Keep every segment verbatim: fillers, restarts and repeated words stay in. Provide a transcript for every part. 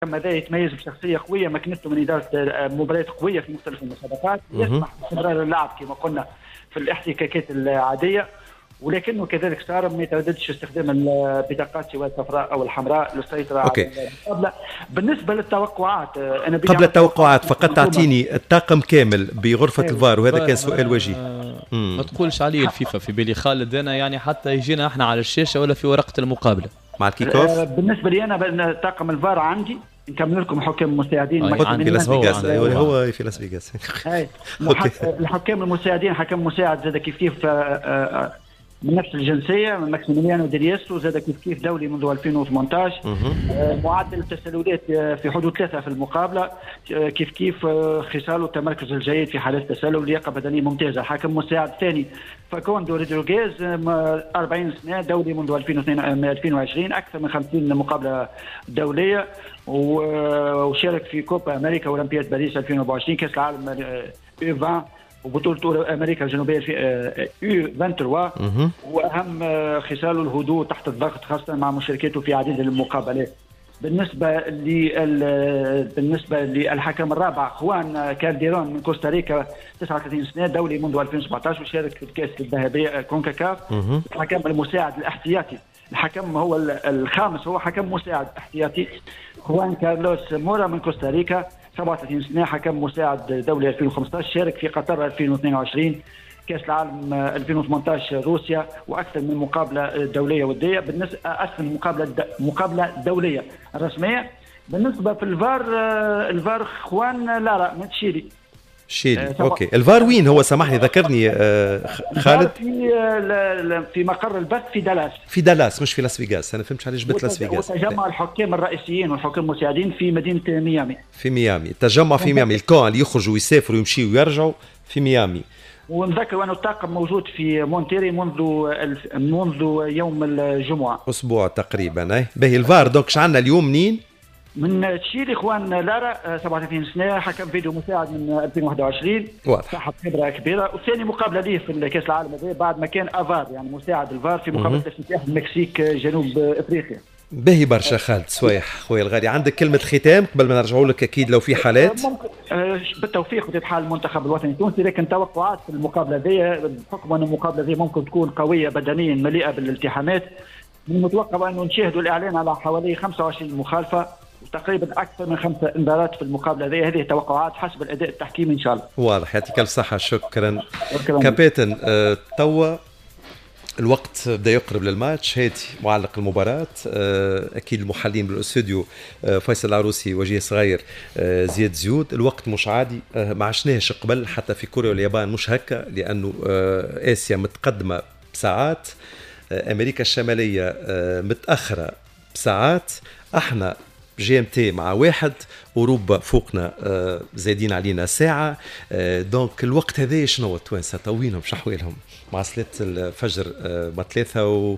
هذا يتميز بشخصيه قويه، مكنته من اداره مباريات قويه في مختلف المسابقات، يسمح باستمرار اللعب كما قلنا في الاحتكاكات العاديه، ولكنه كذلك صار ما يترددش استخدام البطاقات سواء الصفراء او الحمراء للسيطره على المقابله. بالنسبه للتوقعات انا قبل التوقعات فقط تعطيني الطاقم كامل بغرفه الفار، وهذا كان سؤال وجيه. ما تقولش عليه الفيفا في بالي خالد انا، يعني حتى يجينا احنا على الشاشه ولا في ورقه المقابله مع الكيكوف. بالنسبه لي انا طاقم الفار عندي، نكمل لكم حكام مساعدين في لاس فيغاس. هو في لاس فيغاس. الحكام المساعدين، حكم مساعد زاد كيف كيف من نفس الجنسيه، من ماكسيميليانو ديريستو، زاد كيف كيف دولي منذ ألفين وثمانية عشر. معدل التسللات في حدود ثلاثه في المقابله، كيف كيف خصال التمركز الجيد في حالات التسلل، لياقه بدنيه ممتازه. حكم مساعد ثاني فاكوندو رودريغيز، أربعين سنه، دولي منذ ألفين وعشرين، اكثر من خمسين مقابله دوليه، وشارك في كوبا امريكا واولمبياد باريس ألفين وأربعة وعشرين، كاس العالم يو عشرين وبطولة أمريكا الجنوبية في يو ثلاثة وعشرين. وأهم خصاله الهدوء تحت الضغط، خاصة مع مشاركته في عديد المقابلات. بالنسبة لل بالنسبة للحكم الرابع خوان كالديرون من كوستاريكا، تسعة وثلاثين سنة، دولي منذ ألفين وسبعة عشر، وشارك في الكأس الذهبية كونكاكاف. الحكم المساعد الاحتياطي، الحكم هو الخامس، هو حكم مساعد احتياطي، خوان كارلوس مورا من كوستاريكا، سبعة وثلاثين سنة، حكم مساعد دولي ألفين وخمسة عشر، شارك في قطر ألفين واثنين وعشرين، كأس العالم ألفين وثمانية عشر روسيا، وأكثر من مقابلة دولية ودية. بالنسبة أكثر من مقابلة مقابلة دولية رسمية. بالنسبة في الفار، الفار خوان لارا من تشيلي. شيلي. اوكي. الفار وين هو؟ سامحني ذكرني آه خالد. في في مقر البث في دالاس. في دالاس مش في لاس فيغاس. انا فهمت عليش بث لاس فيغاس. وتجمع الحكام الرئيسيين والحكام المساعدين في مدينه ميامي. في ميامي، التجمع في ميامي، الكون اللي يخرجوا ويسافروا ويمشيوا ويرجعوا في ميامي. ونذكر أنه الطاقم موجود في مونتيري منذ منذ يوم الجمعه، اسبوع تقريبا. اي باهي. الفار دوك شعلنا اليوم منين؟ من تشيلي خوان لارا، سبعة وثلاثين سنة، حكم فيديو مساعد من ألفين وواحد وعشرين، صاحب خبرة كبيرة. وثاني مقابلة ليه في الكأس العالم هذا بعد ما كان افار، يعني مساعد الفار في مقابلة افتتاح المكسيك جنوب افريقيا. باهي برشا خالد سويح خويا الغالي. عندك كلمة ختام قبل ما نرجعوا لك أكيد لو في حالات؟ بالتوفيق وتتحال المنتخب الوطني التونسي، لكن توقعات في المقابلة ذي بحكم أن المقابلة ذي ممكن تكون قوية بدنيا مليئة بالالتحامات. من المتوقع أنه نشاهدوا الإعلان على حوالي خمسة وعشرين مخالفة، وتقريبا أكثر من خمسة انذارات في المقابلة ذي. هذه توقعات حسب الأداء التحكيمي إن شاء الله. واضح. يعطيك الف صحة. شكرا كابتن. أه توا الوقت بدا يقرب للماتش. هادي معلق المباراة، أكيد المحللين بالاستوديو فيصل العروسي، وجيه صغير، زياد زيود. الوقت مش عادي، ما عشناهش قبل حتى في كوريا واليابان مش هكا، لأنه آسيا متقدمة بساعات، أمريكا الشمالية متأخرة بساعات، احنا جي ام تي مع واحد، اوروبا فوقنا زايدين علينا ساعه. دونك الوقت هذا شنو التوانسه طوينهم شحوالهم مع صلاه الفجر ما ثلاثه و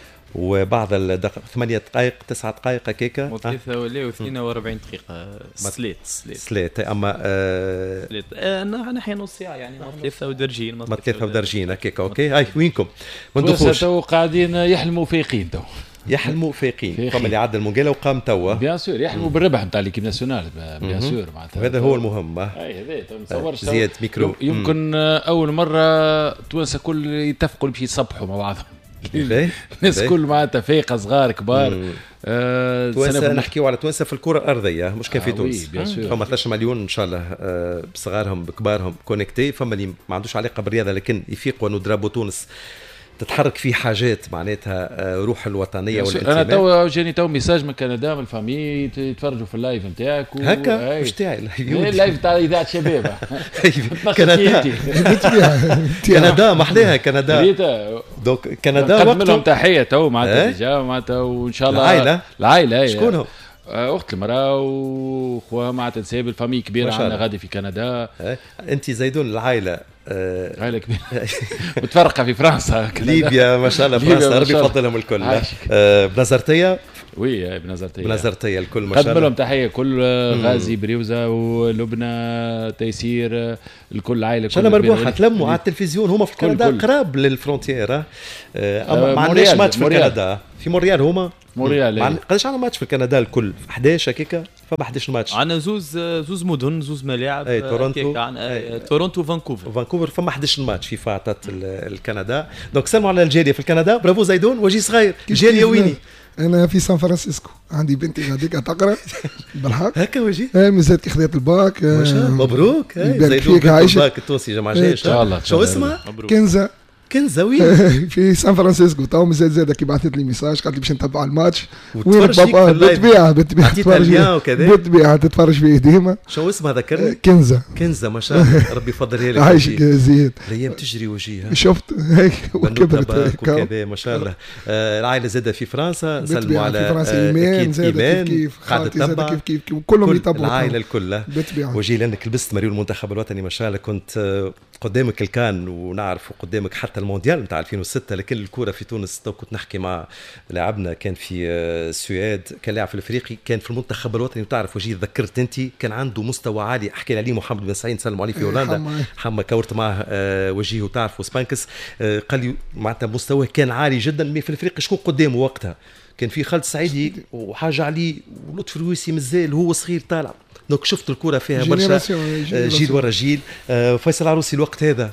وبعض الدقائق ثمانية دقائق تسعة دقائق هكاكا، ثلاثة ولا واثنين وأربعين دقيقة سليت سليت سليت أما آه سليت أنا نحن نص ساعة يعني ما ثلاثة ودرجين ما ثلاثة ودرجين هكاكا. أوكي. هاي وينكم؟ ما ندخلوش. تو قاعدين يحلموا فايقين تو. يحلموا فايقين. فما اللي عدى المونجيلا وقام توا. بيان سور يحلموا بالربح نتاع ليكيب ناسيونال بيان سور معناتها. هذا هو المهم. اي هذا ما نتصورش. زياد ميكرو. يمكن أول مرة توانسة كل يتفقوا باش يصبحوا مع بعضهم. الناس كل معناتها فايقه صغار كبار. آه توانسه نحكيو على توانسه في الكره الارضيه مش كان في تونس. فما ثلاثة مليون ان شاء الله آه بصغارهم بكبارهم كونيكتي. فما اللي ما عندوش علاقه بالرياضه لكن يفيقوا انه درابو تونس تتحرك فيه حاجات معناتها روح الوطنيه والانتماء. انا تو جاني تو ميساج من كندا من الفامي يتفرجوا في اللايف نتاعك و... هكا مش تاعي اللايف تاع اذاعه شباب. كندا كندا محلاها كندا. دونك كندا نقدم لهم تحيه تو معناتها ديجا معناتها وان شاء الله العائله العائله شكونهم؟ اخت المراه وخوها معناتها نساب الفامي كبيره عندنا غادي في كندا. انت زيدون العائله آه عائله كبيره متفرقه في فرنسا ليبيا ما شاء الله فرنسا ربي يفضلهم الكل. آه بنظرتيه وي بنظرتي بنظرتي الكل ما شاء الله. قدم لهم تحيه كل غازي بريوزه ولبنى تيسير الكل عائله ان شاء الله مربوحه تلموا على التلفزيون. هما في كندا قراب للفرونتيير. اما ما عندناش ماتش في كندا في مونريال. هما مونريال قداش عندنا ماتش في كندا الكل احد عشر هكاكا فما حدش ماتش. عندنا زوز زوز مدن زوز ملاعب. اي تورونتو اي تورونتو وفانكوفر. فانكوفر فما حدش ماتش فيفا عطات الكندا. دونك سلموا على الجاليه في الكندا. برافو زيدون وجي صغير. جاليه ويني؟ انا في سان فرانسيسكو عندي بنتي غاديك تقرا بالحق هكا وجي. اي مازالت خذات الباك. ما شاء الله مبروك. زيدون الباك التونسي جماعه جاي ان شاء الله. شو اسمها؟ كنزه. كنزه وين؟ في سان فرانسيسكو. تو مازال زاده كي بعثت لي ميساج قالت لي باش نتبع الماتش. وين بابا؟ بالطبيعه بالطبيعه بالطبيعه تتفرج فيه ديما. شو اسمها ذكرني؟ كنزه. كنزه ما شاء الله ربي يفضلها لك. عايشك زياد. الايام تجري وجيها. شفت هيك وكبرت كذا ما شاء الله. العائله زاده في فرنسا. نسلموا على في فرنسا ايمان زاده كيف خالتي زاده كيف كيف كلهم يتبعوا العائله الكل. وجي لانك لبست مريول المنتخب الوطني ما شاء الله. كنت قدامك الكان ونعرف قدامك حتى المونديال نتاع ألفين وستة. لكن الكرة في تونس تو كنت نحكي مع لاعبنا كان في السويد كان لاعب في الافريقي كان في المنتخب الوطني. وتعرف وجيه ذكرت انت كان عنده مستوى عالي. احكي عليه محمد بن سعيد سلموا عليه في هولندا. حما كورت معه وجيه وتعرف وسبانكس قال لي معناتها مستواه كان عالي جدا. مي في الافريقي شكون قدامه وقتها كان في خالد سعيدي وحاجه عليه ولطفي الرويسي مازال هو صغير طالع. دونك شفت الكرة فيها برشا جيل ورا جيل. فيصل العروسي الوقت هذا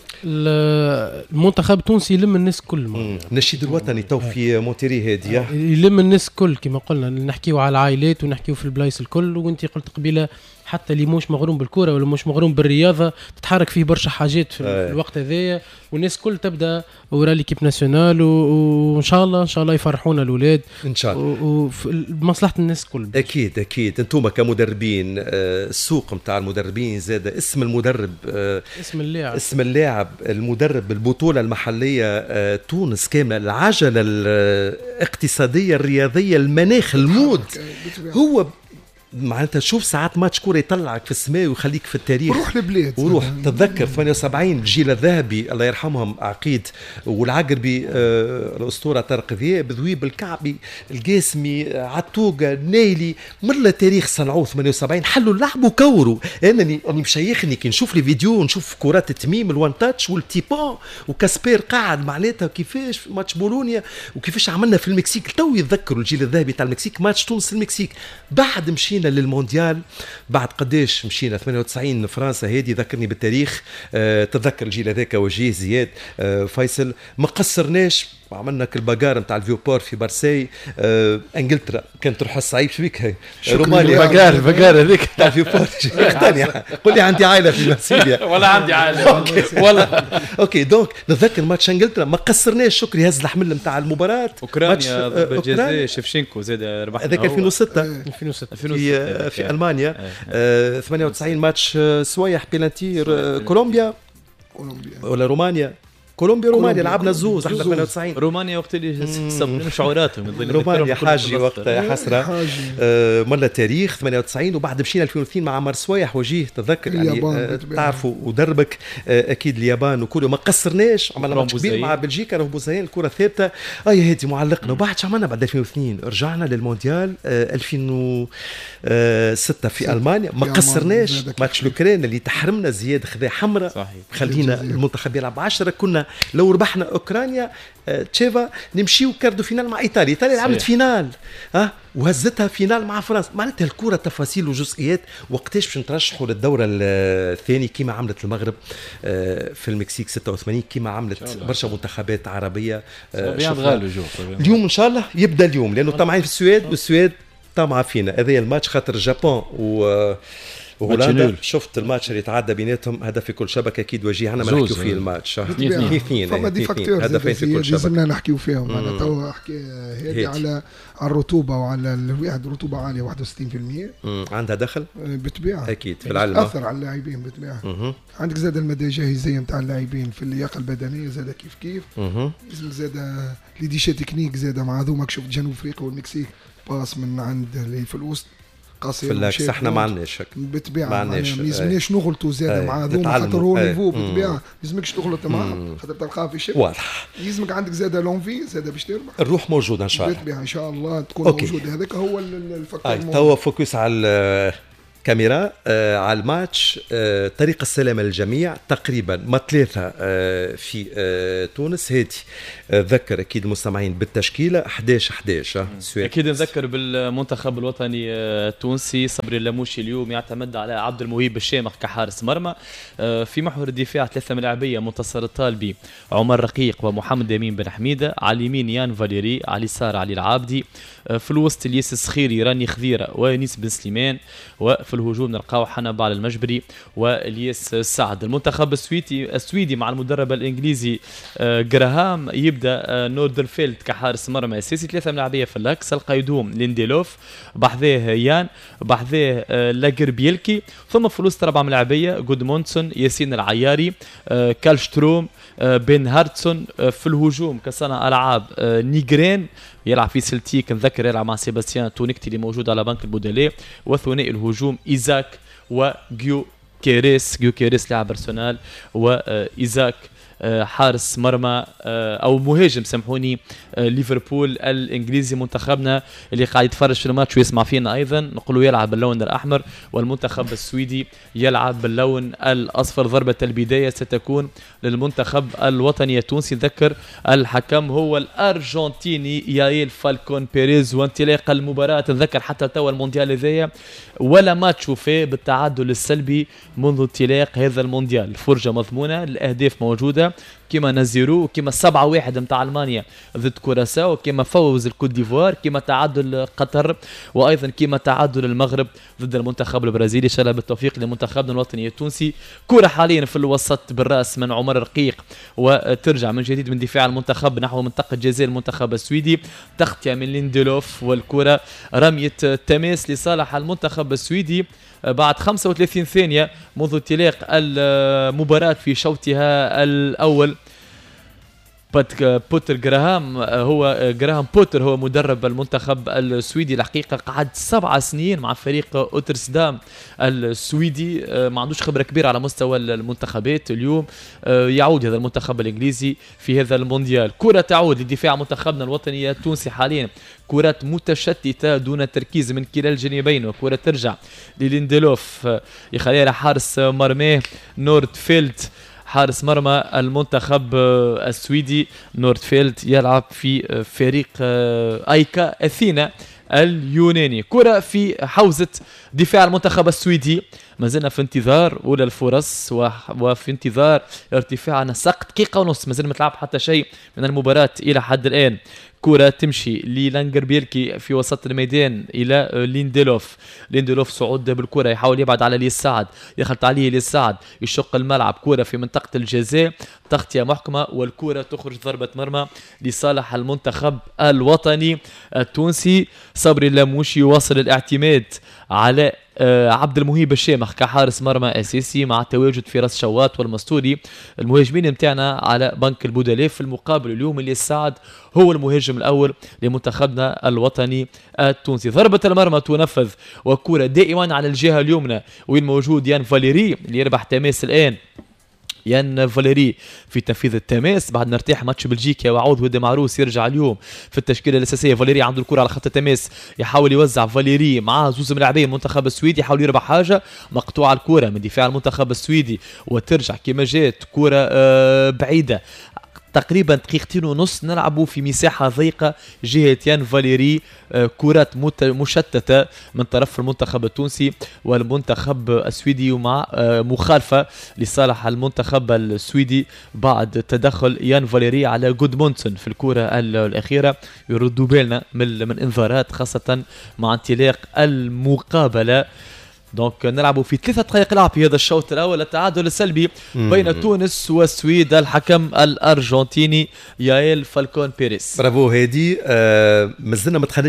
المنتخب التونسي يلم الناس كل النشيد الوطني تو في مونتيري هاديه يلم الناس كل كما قلنا نحكيو على العائلات ونحكيو في البلايص الكل. وانت قلت قبيله حتى اللي مش مغروم بالكرة ولا مش مغروم بالرياضة تتحرك فيه برشا حاجات في آه. الوقت هذايا. والناس كل تبدا ورا ليكيب ناسيونال وان شاء الله ان شاء الله يفرحونا الاولاد ان شاء الله وبمصلحه الناس كل. اكيد اكيد. انتم كمدربين السوق نتاع المدربين زاد اسم المدرب اسم اللاعب اسم اللاعب المدرب البطوله المحليه تونس كامله العجله الاقتصاديه الرياضيه المناخ المود هو معناتها تشوف ساعات ماتش كوره يطلعك في السماء ويخليك في التاريخ. وروح لبلاد وروح تتذكر ثمانية وسبعين الجيل الذهبي الله يرحمهم عقيد والعقربي آه الاسطوره طارق ذياب ذويب الكعبي القاسمي عتوقه نايلي مره تاريخ صنعوه ثمانية وسبعين حلوا اللعب وكوروا. انني اني مشيخني كي نشوف لي فيديو نشوف كرات التميم الوان تاتش والتيبون وكاسبير قاعد معناتها كيفاش في ماتش بولونيا وكيفاش عملنا في المكسيك. تو يتذكروا الجيل الذهبي تاع المكسيك ماتش تونس المكسيك. بعد مشينا للمونديال بعد قديش مشينا ثمانية وتسعين فرنسا هذه ذكرني بالتاريخ. أه تذكر الجيل هذاك وجيه زياد أه فيصل ما قصرناش وعملنا كالباجار نتاع الفيوبور في بارسي. أه انجلترا كانت تروح الصعيب شبيك هي رومانيا باجار باجار هذيك تاع الفيوبور ثانيه قول لي عندي عائله في مرسيليا ولا عندي عائله ولا اوكي. دونك نتذكر ماتش انجلترا ما قصرناش. شكري هز الحمل نتاع المباراه. اوكرانيا بالجزائر شيفشينكو زاد ربح هذاك ألفين وستة ألفين وستة في في المانيا. آه ثمانية وتسعين ماتش سويح بيلانتي كولومبيا ولا رومانيا كولومبيا رومانيا لعبنا الزوز احنا ثمانية وتسعين. رومانيا وقت اللي صبنا شعوراتهم رومانيا حاجي وقتها يا حسره. آه مره تاريخ ثمانية وتسعين وبعد مشينا ألفين واثنين مع مرسويح وجيه تذكر يعني آه تعرفوا ودربك آه اكيد اليابان وكله ما قصرناش. عملنا ماتش كبير مع بلجيكا راه بوزيان الكره الثابته اي هادي معلقنا. وبعد شو عملنا بعد ألفين واثنين رجعنا للمونديال آه ألفين وستة في المانيا ما قصرناش. ماتش لوكرين اللي تحرمنا زياد خذا حمراء خلينا المنتخب يلعب عشرة. كنا لو ربحنا اوكرانيا آه، تشيفا نمشيو كاردو فينال مع ايطاليا. ايطاليا لعبت فينال ها أه؟ وهزتها فينال مع فرنسا. معناتها الكره تفاصيل وجزئيات. وقتاش باش نترشحوا للدوره الثانيه كيما عملت المغرب آه، في المكسيك ستة وثمانين كيما عملت برشا منتخبات عربيه آه، اليوم ان شاء الله يبدا اليوم لانه طمعين في السويد والسويد طمع فينا. هذا الماتش خاطر اليابان و وهولندا. شفت الماتش اللي تعدى بيناتهم هدف في كل شبكه اكيد وجيه انا ما نحكيو فيه الماتش اثنين اثنين فما دي فاكتور هدفين في كل شبكه لازمنا نحكيو فيهم. انا تو احكي هذه على على الرطوبه وعلى الواحد رطوبه عاليه واحد وستين بالمئة عندها دخل بالطبيعه اكيد في العالم اثر على اللاعبين بالطبيعه. عندك زاد المدى الجاهزيه نتاع اللاعبين في اللياقه البدنيه زاد كيف كيف لازم زاد لي ديشا تكنيك زاد مع هذوما شفت جنوب افريقيا والمكسيك باص من عند اللي في الوسط قصير في اللاكس احنا ما عندناش بالطبيعه ما يلزمنيش نغلطوا زاد مع هذوما خاطر هو نيفو بالطبيعه ما يلزمكش تغلط معاه خاطر تلقاه في شبه واضح يلزمك عندك زاد لونفي زاد باش تربح الروح موجوده ان شاء الله بالطبيعه ان شاء الله تكون موجوده هذاك هو الفكر توا فوكس على كاميرا آه على الماتش آه طريق السلامة للجميع تقريبا ما ثلاثة آه في آه تونس هاتي آه ذكر أكيد المستمعين بالتشكيلة أحد عشر أحد عشر أكيد نذكر بالمنتخب الوطني التونسي صبري اللاموشي اليوم يعتمد على عبد المهيب الشامخ كحارس مرمى آه في محور الدفاع ثلاثة ملاعبية منتصر الطالبي عمر رقيق ومحمد يمين بن حميدة على اليمين يان فاليري على اليسار علي العابدي آه في الوسط الياس الصخيري راني خذيرة وينيس بن سليمان وفي في الهجوم نلقاو حنبال المجبري والياس السعد. المنتخب السويدي السويدي مع المدرب الانجليزي جراهام يبدا نوردرفيلد كحارس مرمى اساسي ثلاثه ملاعبيه في اللاكس القيدوم لينديلوف بحذاه يان بحذاه لاجربيلكي ثم في الوسط اربعه ملاعبيه جودمونسون ياسين العياري كالشتروم بن هارتسون في الهجوم كصانع العاب نيجرين يلعب في سلتيك نذكر يلعب مع سيباستيان تونيكتي اللي موجود على بنك البودليه وثنائي الهجوم إيزاك وجيو كيريس جيو كيريس لاعب أرسنال وإيزاك حارس مرمى او مهاجم سامحوني ليفربول الانجليزي منتخبنا اللي قاعد يتفرج في الماتش ويسمع فينا ايضا نقولوا يلعب باللون الاحمر والمنتخب السويدي يلعب باللون الاصفر. ضربه البدايه ستكون للمنتخب الوطني التونسي ذكر الحكم هو الارجنتيني يايل فالكون بيريز وانطلاق المباراه تذكر حتى توا المونديال هذايا ولا ماتش فيه بالتعادل السلبي منذ انطلاق هذا المونديال. الفرجه مضمونه الاهداف موجوده كما نزيرو كما سبعة واحد متاع ألمانيا ضد كوراساو كما فوز الكوت ديفوار كما تعادل قطر وأيضا كما تعادل المغرب ضد المنتخب البرازيلي. إن شاء الله بالتوفيق لمنتخبنا الوطني التونسي. كرة حاليا في الوسط بالرأس من عمر رقيق وترجع من جديد من دفاع المنتخب نحو منطقة جزاء المنتخب السويدي تغطية من ليندلوف والكرة رمية تماس لصالح المنتخب السويدي بعد خمسة وثلاثين ثانية منذ انطلاق المباراة في شوطها الأول. بوتر جراهام هو جراهام بوتر هو مدرب المنتخب السويدي الحقيقة قعد سبع سنين مع فريق أوترسدام السويدي ما عندوش خبرة كبيرة على مستوى المنتخبات. اليوم يعود هذا المنتخب الإنجليزي في هذا المونديال. كرة تعود لدفاع منتخبنا الوطني التونسي حاليا كرات متشتتة دون تركيز من كلا الجانبين وكرة ترجع لليندلوف يخليها حارس مرماه نوردفيلد حارس مرمى المنتخب السويدي. نوردفيلد يلعب في فريق ايكا اثينا اليوناني. كرة في حوزة دفاع المنتخب السويدي ما زلنا في انتظار أولى الفرص وفي انتظار ارتفاع نسق دقيقة ونص ما زلنا متلعب حتى شيء من المباراة إلى حد الآن. كرة تمشي للانجر بيلكي في وسط الميدان إلى ليندلوف. ليندلوف صعود بالكرة يحاول يبعد على لي السعد يخلط عليه لي السعد يشق الملعب كرة في منطقة الجزاء تغطية محكمة والكرة تخرج ضربة مرمى لصالح المنتخب الوطني التونسي. صبري اللاموشي يواصل الاعتماد على عبد المهيب الشامخ كحارس مرمى اساسي مع التواجد في راس شوات والمستوري المهاجمين متاعنا على بنك البودليه. في المقابل اليوم اللي السعد هو المهاجم الاول لمنتخبنا الوطني التونسي. ضربه المرمى تنفذ وكره دائما على الجهه اليمنى وين موجود يان فاليري اللي يربح تماس الان. يان فاليري في تنفيذ التماس بعد نرتاح ماتش بلجيكا وعود ودي معروس يرجع اليوم في التشكيله الاساسيه. فاليري عنده الكره على خط التماس يحاول يوزع فاليري مع زوز ملاعبين المنتخب السويدي يحاول يربح حاجه مقطوعه الكره من دفاع المنتخب السويدي وترجع كما جات كره بعيده تقريبا دقيقتين ونص نلعبوا في مساحة ضيقة جهة يان فاليري. كرات مشتتة من طرف المنتخب التونسي والمنتخب السويدي ومع مخالفة لصالح المنتخب السويدي بعد تدخل يان فاليري على جودمونسون في الكرة الأخيرة. يردوا بالنا من, من انذارات خاصة مع انطلاق المقابلة. دونك نلعبوا في ثلاثة دقائق لعب في هذا الشوط الأول. التعادل السلبي بين تونس والسويد الحكم الأرجنتيني يايل فالكون بيريز. برافو هادي. آه مازلنا ما دخلناش في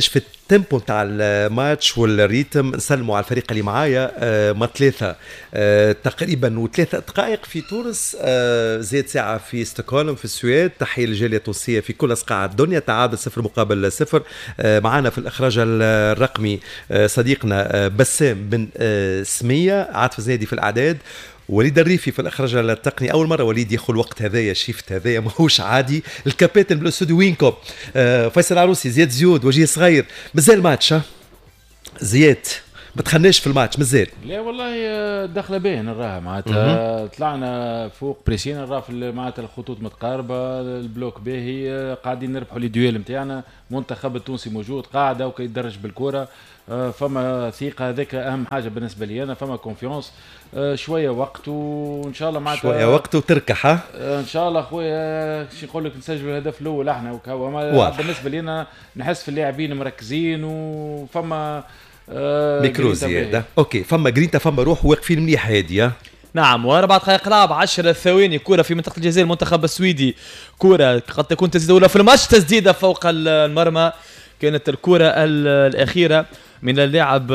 التيمبو نتاع الماتش والريتم نسلموا على الفريق اللي معايا آه ما ثلاثة آه تقريبا وثلاثة دقائق في تونس آه زيت ساعة في ستوكهولم في السويد. تحية للجالية التونسية في كل أصقاع الدنيا. تعادل صفر مقابل صفر. آه معنا في الإخراج الرقمي آه صديقنا آه بسام بن آه سمية، عاطف زيدي في الأعداد، وليد الريفي في الإخراج التقني. أول مرة وليد يدخل وقت هذايا شيفت هذايا ماهوش عادي. الكابتن بالاستوديو وينكم آه فيصل عروسي، زياد زيود، وجيه صغير. مازال ماتش ها زياد ما تخناش في الماتش مازال؟ لا والله دخله باين نراها معناتها طلعنا فوق بريسين نراه في معناتها الخطوط متقاربه البلوك باهي قاعدين نربحوا لي دويل نتاعنا. المنتخب التونسي موجود قاعده وكيدرج بالكره فما ثقه هذاك اهم حاجه بالنسبه لي انا. فما كونفيونس شويه وقت وان شاء الله معناتها شويه وقت وتركح ها ان شاء الله خويا شي نقول لك نسجلوا الهدف الاول احنا وكا بالنسبه لنا نحس في اللاعبين مركزين وفما آه ميكرو زياده. اوكي فما جرينتا فما روح واقفين مليح هاديه. نعم واربع دقائق لعب عشر ثواني كرة في منطقة الجزائر المنتخب السويدي. كرة قد تكون تسديدة ولا في الماتش تسديدة فوق المرمى. كانت الكرة الأخيرة من اللاعب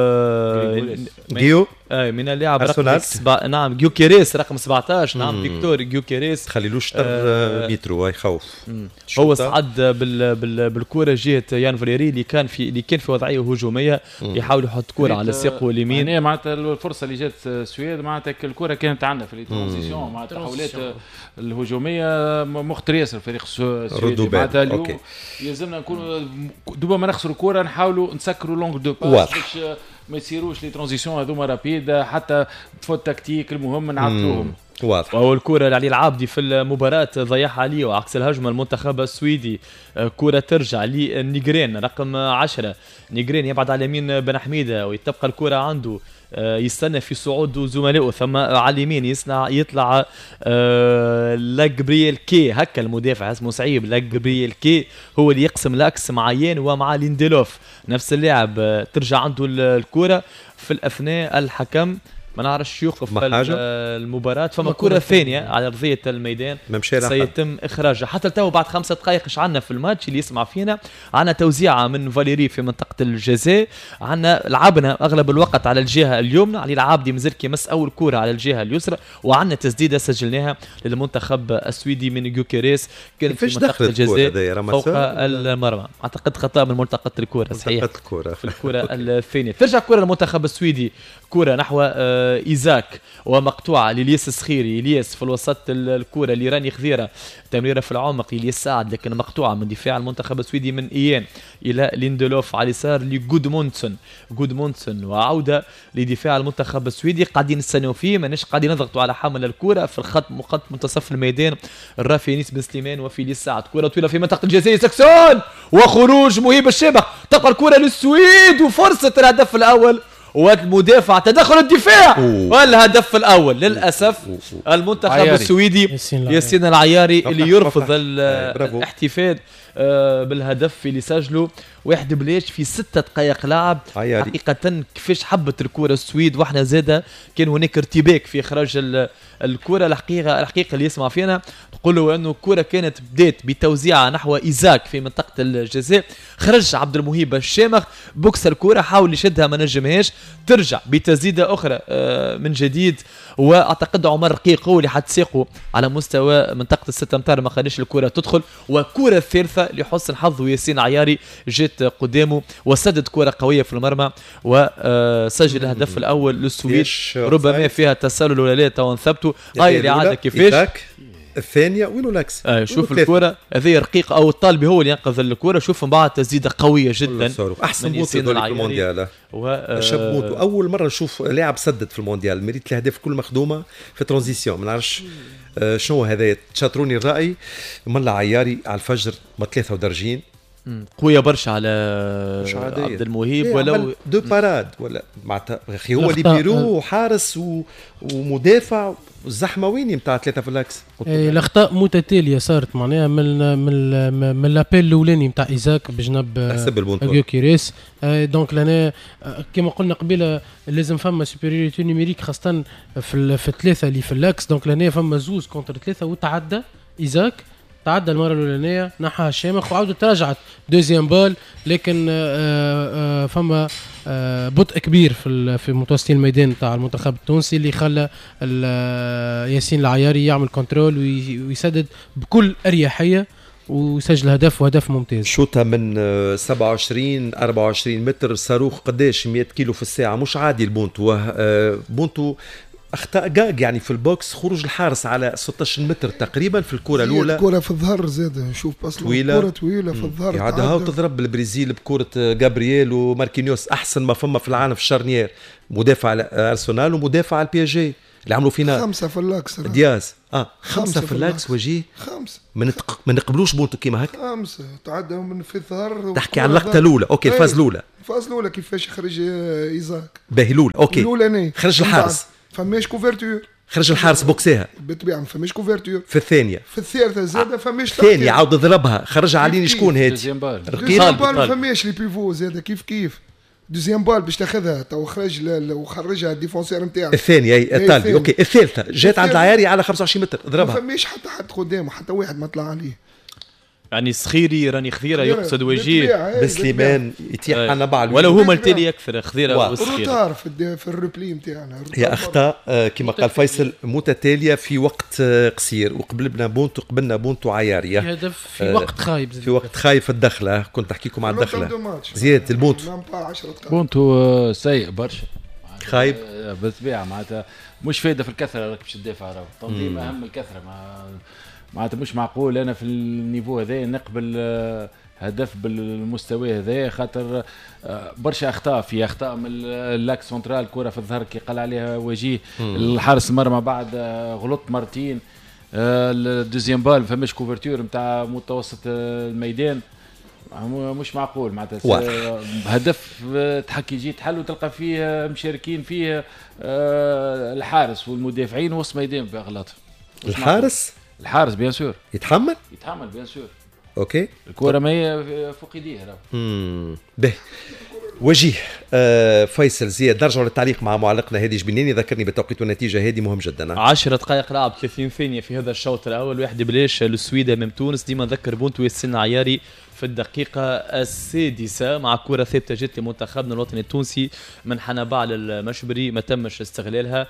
جيو اي من اللاعب رقم سبع... نعم جيوكيريس رقم سبعطاش. نعم فيكتور جيوكيريس خليلوش تر آه مترو يخوف. هو صعد بال... بال... بالكره جهه يان فاليري اللي كان في اللي كان في وضعيه هجوميه يحاول يحط كره على ساقه اليمين. يعني معناتها الفرصه اللي جات السويد معناتها الكره كانت عندنا في الترانزيسيون مع التحولات الهجوميه مختار ياسر الفريق السويدي. معناتها اليوم يلزمنا نكون دوبا ما نخسروا كره نحاولوا نسكروا لونغ دو باس باش ما يصيروش لي ترانزيسيون هذوما رابيد حتى فوت تكتيك المهم نعطلوهم. واضح. وهو الكرة اللي علي العابدي في المباراة ضيعها عليه وعكس الهجمة المنتخب السويدي. كرة ترجع لنيجرين رقم عشرة. نيجرين يبعد على يمين بن حميدة ويتبقى الكرة عنده يستنى في صعود زملائه ثم على اليمين يصنع يطلع لاجبرييل كي هكا المدافع اسمه صعيب لاجبرييل كي هو اللي يقسم الاكس مع يان ومع ليندلوف نفس اللاعب. ترجع عنده الكرة في الأثناء الحكم ما نعرفش يوقف المباراة. فما كرة ثانية على أرضية الميدان سيتم إخراجها. حتى تو بعد خمسة دقائق إيش عنا في الماتش اللي يسمع فينا عنا توزيعة من فاليري في منطقة الجزاء. عنا لعبنا أغلب الوقت على الجهة اليمنى علي العابدي مازال كيمس أول كرة على الجهة اليسرى وعنا تسديدة سجلناها للمنتخب السويدي من جوكيريس كانت في منطقة الجزاء فوق المرمى. أعتقد خطأ من ملتقط الكرة صحيح في الكرة الثانية. ترجع كرة للمنتخب السويدي كرة نحو إيزاك ومقطوعة للياس سخيري. إلياس في الوسط الكرة لراني خذيرة تمريرة في العمق إلياس سعد لكن مقطوعة من دفاع المنتخب السويدي من إيان إلى ليندلوف على اليسار لجودمونسون جودمونسون وعودة لدفاع المنتخب السويدي. قاعدين نستنوا فيه ماناش قاعدين نضغطوا على حامل الكرة في الخط مخط منتصف الميدان الرافي نيس بن سليمان وفي إلياس سعد. كرة طويلة في منطقة الجزائر سكسون وخروج مهيب الشبح تبقى الكرة للسويد وفرصة الهدف الأول والمدافع تدخل الدفاع والهدف الأول للأسف المنتخب عياري. السويدي ياسين العياري اللي يرفض الاحتفال بالهدف اللي سجله واحد بلاش في ستة دقائق لعب. حقيقة كيفاش حبت الكرة السويد واحنا زادة كان هناك ارتباك في إخراج الكرة. الحقيقة الحقيقة اللي يسمع فينا نقولوا أنه الكرة كانت بدات بتوزيعها نحو إيزاك في منطقة الجزاء. خرج عبد المهيب الشامخ بوكس الكرة حاول يشدها ما نجمهاش ترجع بتسديدة أخرى من جديد. وأعتقد عمر رقيق هو اللي حتساقه على مستوى منطقة الستة أمتار ما خليش الكرة تدخل. والكرة الثالثة لحسن حظه ياسين عياري جت قدامه وسدد كرة قوية في المرمى وسجل الهدف الأول للسويد ربما فيها تسلل ولا لا تو نثبته. هاي الإعادة كيفاش الثانية وينو لاكس آه شوف الكرة هذه رقيقة أو الطالبي هو اللي ينقذ الكرة. شوف من بعد تسديدة قوية جدا أحسن موت في المونديال و... شبوتو أول مرة نشوف لاعب سدد في المونديال مريت الأهداف كل مخدومة في ترانزيسيون. ما نعرفش آه شنو هذا تشاطروني الرأي من عياري على الفجر ما ثلاثة ودرجين قوية برشا على عبد المهيب إيه ولو دو باراد ولا معناتها اخي هو اللي بيرو وحارس و... ومدافع الزحمه وين نتاع ثلاثه في الاكس. إيه الاخطاء متتاليه صارت معناها من من من لابيل الاولاني نتاع ايزاك بجنب جوكيريس. إيه دونك لنا كما قلنا قبيله لازم فما سوبيريوريتي نيميريك خاصه في في الثلاثه اللي في الاكس. دونك لنا فما زوز كونتر ثلاثه وتعدى ايزاك تعدى المره الاولانيه نحاها الشامخ وعاودت تراجعت دوزيام بال، لكن آآ آآ فما آآ بطء كبير في في متوسطين الميدان تاع المنتخب التونسي اللي خلى ياسين العياري يعمل كنترول ويسدد بكل اريحيه وسجل هدف وهدف ممتاز. شوطة من سبعة وعشرين أربعة وعشرين متر، صاروخ قداش مية كيلو في الساعة، مش عادي البونتو. بونتو اخطاء جاج يعني في البوكس، خروج الحارس على ستة عشر متر تقريبا في الكرة الاولى. الكرة في الظهر زاد، شوف اصلا طويلة كرة طويلة في الظهر عادها وتضرب بالبرازيل بكرة جابرييل وماركينيوس، احسن ما فما في العالم في الشارنيير، مدافع ارسنال ومدافع على البي اس جي اللي عملوا فينا خمسة في اللاكس دياز اه خمسة, خمسة في اللاكس وجي خمسة ما نتق... من نقبلوش بونتو كيما هكا خمسة تعدى من في الظهر. تحكي على اللقطة الأولى أوكي الفاز الأولى الفاز الأولى كيفاش خرج إيزاك باهي الأولى أوكي الأولى خرج الحارس فماش كوفرتور، خرج الحارس بوكسيها بالطبيعة ما فماش كوفرتور. في الثانية في الثالثة زادة فماش الثانية عاود ضربها خرجها علينا شكون هادي دوزيام بال دوزيام بال ما فماش لي بيفو زادة كيف كيف دوزيام بال باش تاخذها تو خرج وخرجها الديفونسير نتاعها الثانية اي الثالثة اوكي الثالثة جات عند العياري على خمسة وعشرين متر ضربها ما فماش حتى حد قدامه، حتى واحد ما طلع عليه. يعني سخيري راني خضيره يقصد وجيه بسليمان يتيح انا بعد ولا هو مالتالي اكثر خضيره وسخيره في في الريبلي نتاعنا. هي اخطاء كما قال فيصل متتاليه في وقت قصير، وقبلنا بونتو قبلنا بونتو عياريه هدف في وقت خايب في وقت خايف الدخله. كنت احكي لكم على الدخله زياده البونتو بونتو سيء برشا خايب بالطبيعه معناتها مش فايده في الكثره راك باش تدافع راهو التنظيم اهم الكثره ما معناتها مش معقول انا في النيفو هذا نقبل هدف بالمستوى هذا، خاطر برشا اخطاء في اخطاء من اللاك سنترال، كره في الظهر كي قال عليها وجيه الحارس المرمى بعد غلط مرتين، الدوزيام بال فماش كوفرتور نتاع متوسط الميدان مش معقول معناتها هدف تحكي جي تحل وتلقى فيه مشاركين فيه الحارس والمدافعين وسط ميدان باغلاط. الحارس الحارس بيان سور يتحمل يتحمل بيان سور اوكي الكره ما هي فوق يديه راه امم به وجيه آه فيصل زياد نرجعوا للتعليق مع معلقنا هادي جبنيني ذكرني بالتوقيت والنتيجه هذه مهم جدا. عشر دقائق لعب ثلاثين ثانيه في هذا الشوط الاول، واحد بلاش للسويد امام تونس. ديما نذكر بونتو ياسين عياري في الدقيقة السادسة مع كرة ثابتة جت لمنتخبنا الوطني التونسي من حنبال المشبري ما تمش استغلالها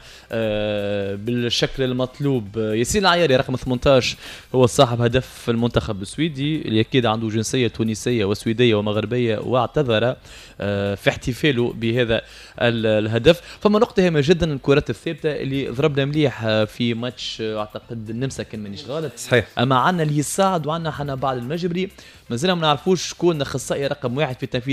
بالشكل المطلوب. ياسين العياري رقم ثمانية عشر هو صاحب هدف المنتخب السويدي اللي أكيد عنده جنسية تونسية وسويدية ومغربية، واعتذر في احتفاله بهذا الهدف. فما نقطة هامة جدا الكرات الثابتة اللي ضربنا مليح في ماتش أعتقد النمسا كان مانيش غلط صحيح، أما عنا اللي يساعد وعنا حنبال المجبري مازلنا ما نعرفوش شكون اخصائي رقم واحد في تنفيذ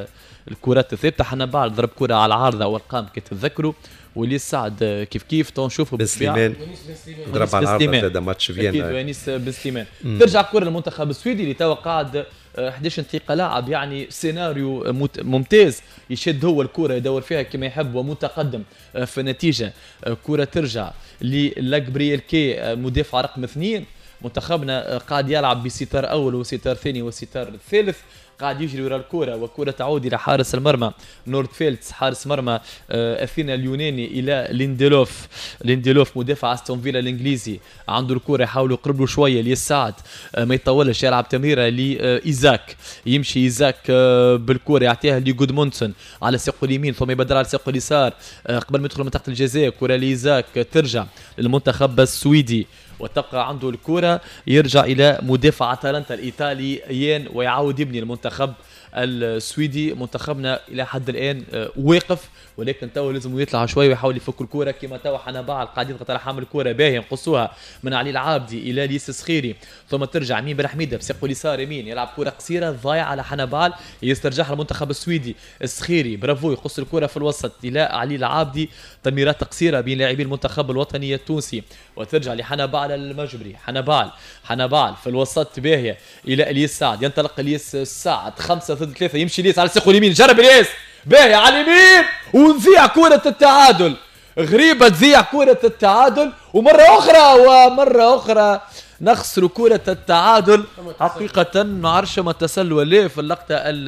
الكرات الثابته. حنبال ضرب كره على العارضه والقام كي تتذكروا، واللي سعد كيف كيف تنشوفوا بالسليمان ضرب على العارضه هذا ماتش فيينا ونيس بن ترجع كره للمنتخب السويدي اللي توا قاعد أحد عشر دقيقه لاعب، يعني سيناريو ممتاز يشد هو الكره يدور فيها كما يحب ومتقدم في النتيجه. كره ترجع للاكبريال كي مدافع رقم اثنين. منتخبنا قاعد يلعب بستار أول وستار ثاني وستار ثالث، قاعد يجري وراء الكرة والكرة تعود إلى حارس المرمى نوردفيلدز حارس مرمى أثينا اليوناني إلى ليندلوف. ليندلوف مدافع أستون فيلا الإنجليزي عنده الكرة يحاول يقرب له شوية ليساعد ما يطولش، يلعب تمريرة لإيزاك، يمشي إيزاك بالكرة يعطيها لجودمونسون على ساقه اليمين ثم يبدل على ساقه اليسار قبل ما يدخل منطقة الجزاء. كرة لإيزاك ترجع للمنتخب السويدي وتبقى عنده الكرة، يرجع إلى مدافع أتلانتا الإيطالي يان ويعاود يبني المنتخب السويدي. منتخبنا إلى حد الآن واقف، ولكن تو لازم يطلع شوي ويحاول يفك الكرة كما تو حنبال قاعد يضغط على حامل الكرة باهي ينقصوها من علي العابدي إلى ليس سخيري ثم ترجع مين بن حميدة بساقه اليسار يمين يلعب كرة قصيرة ضايعة على حنبال يسترجعها المنتخب السويدي. السخيري برافو يقص الكرة في الوسط إلى علي العابدي، تمريرات قصيرة بين لاعبي المنتخب الوطني التونسي وترجع لحنبال المجبري. حنبال حنبال في الوسط باهية إلى الياس سعد، ينطلق الياس سعد خمسة ضد ثلاثة يمشي الياس على ساقه اليمين جرب الياس باهي على اليمين ونذيع كرة التعادل. غريبة تذيع كرة التعادل ومرة أخرى ومرة أخرى نخسر كرة التعادل. حقيقة ما عرفش ما تسلل ليه في اللقطة ال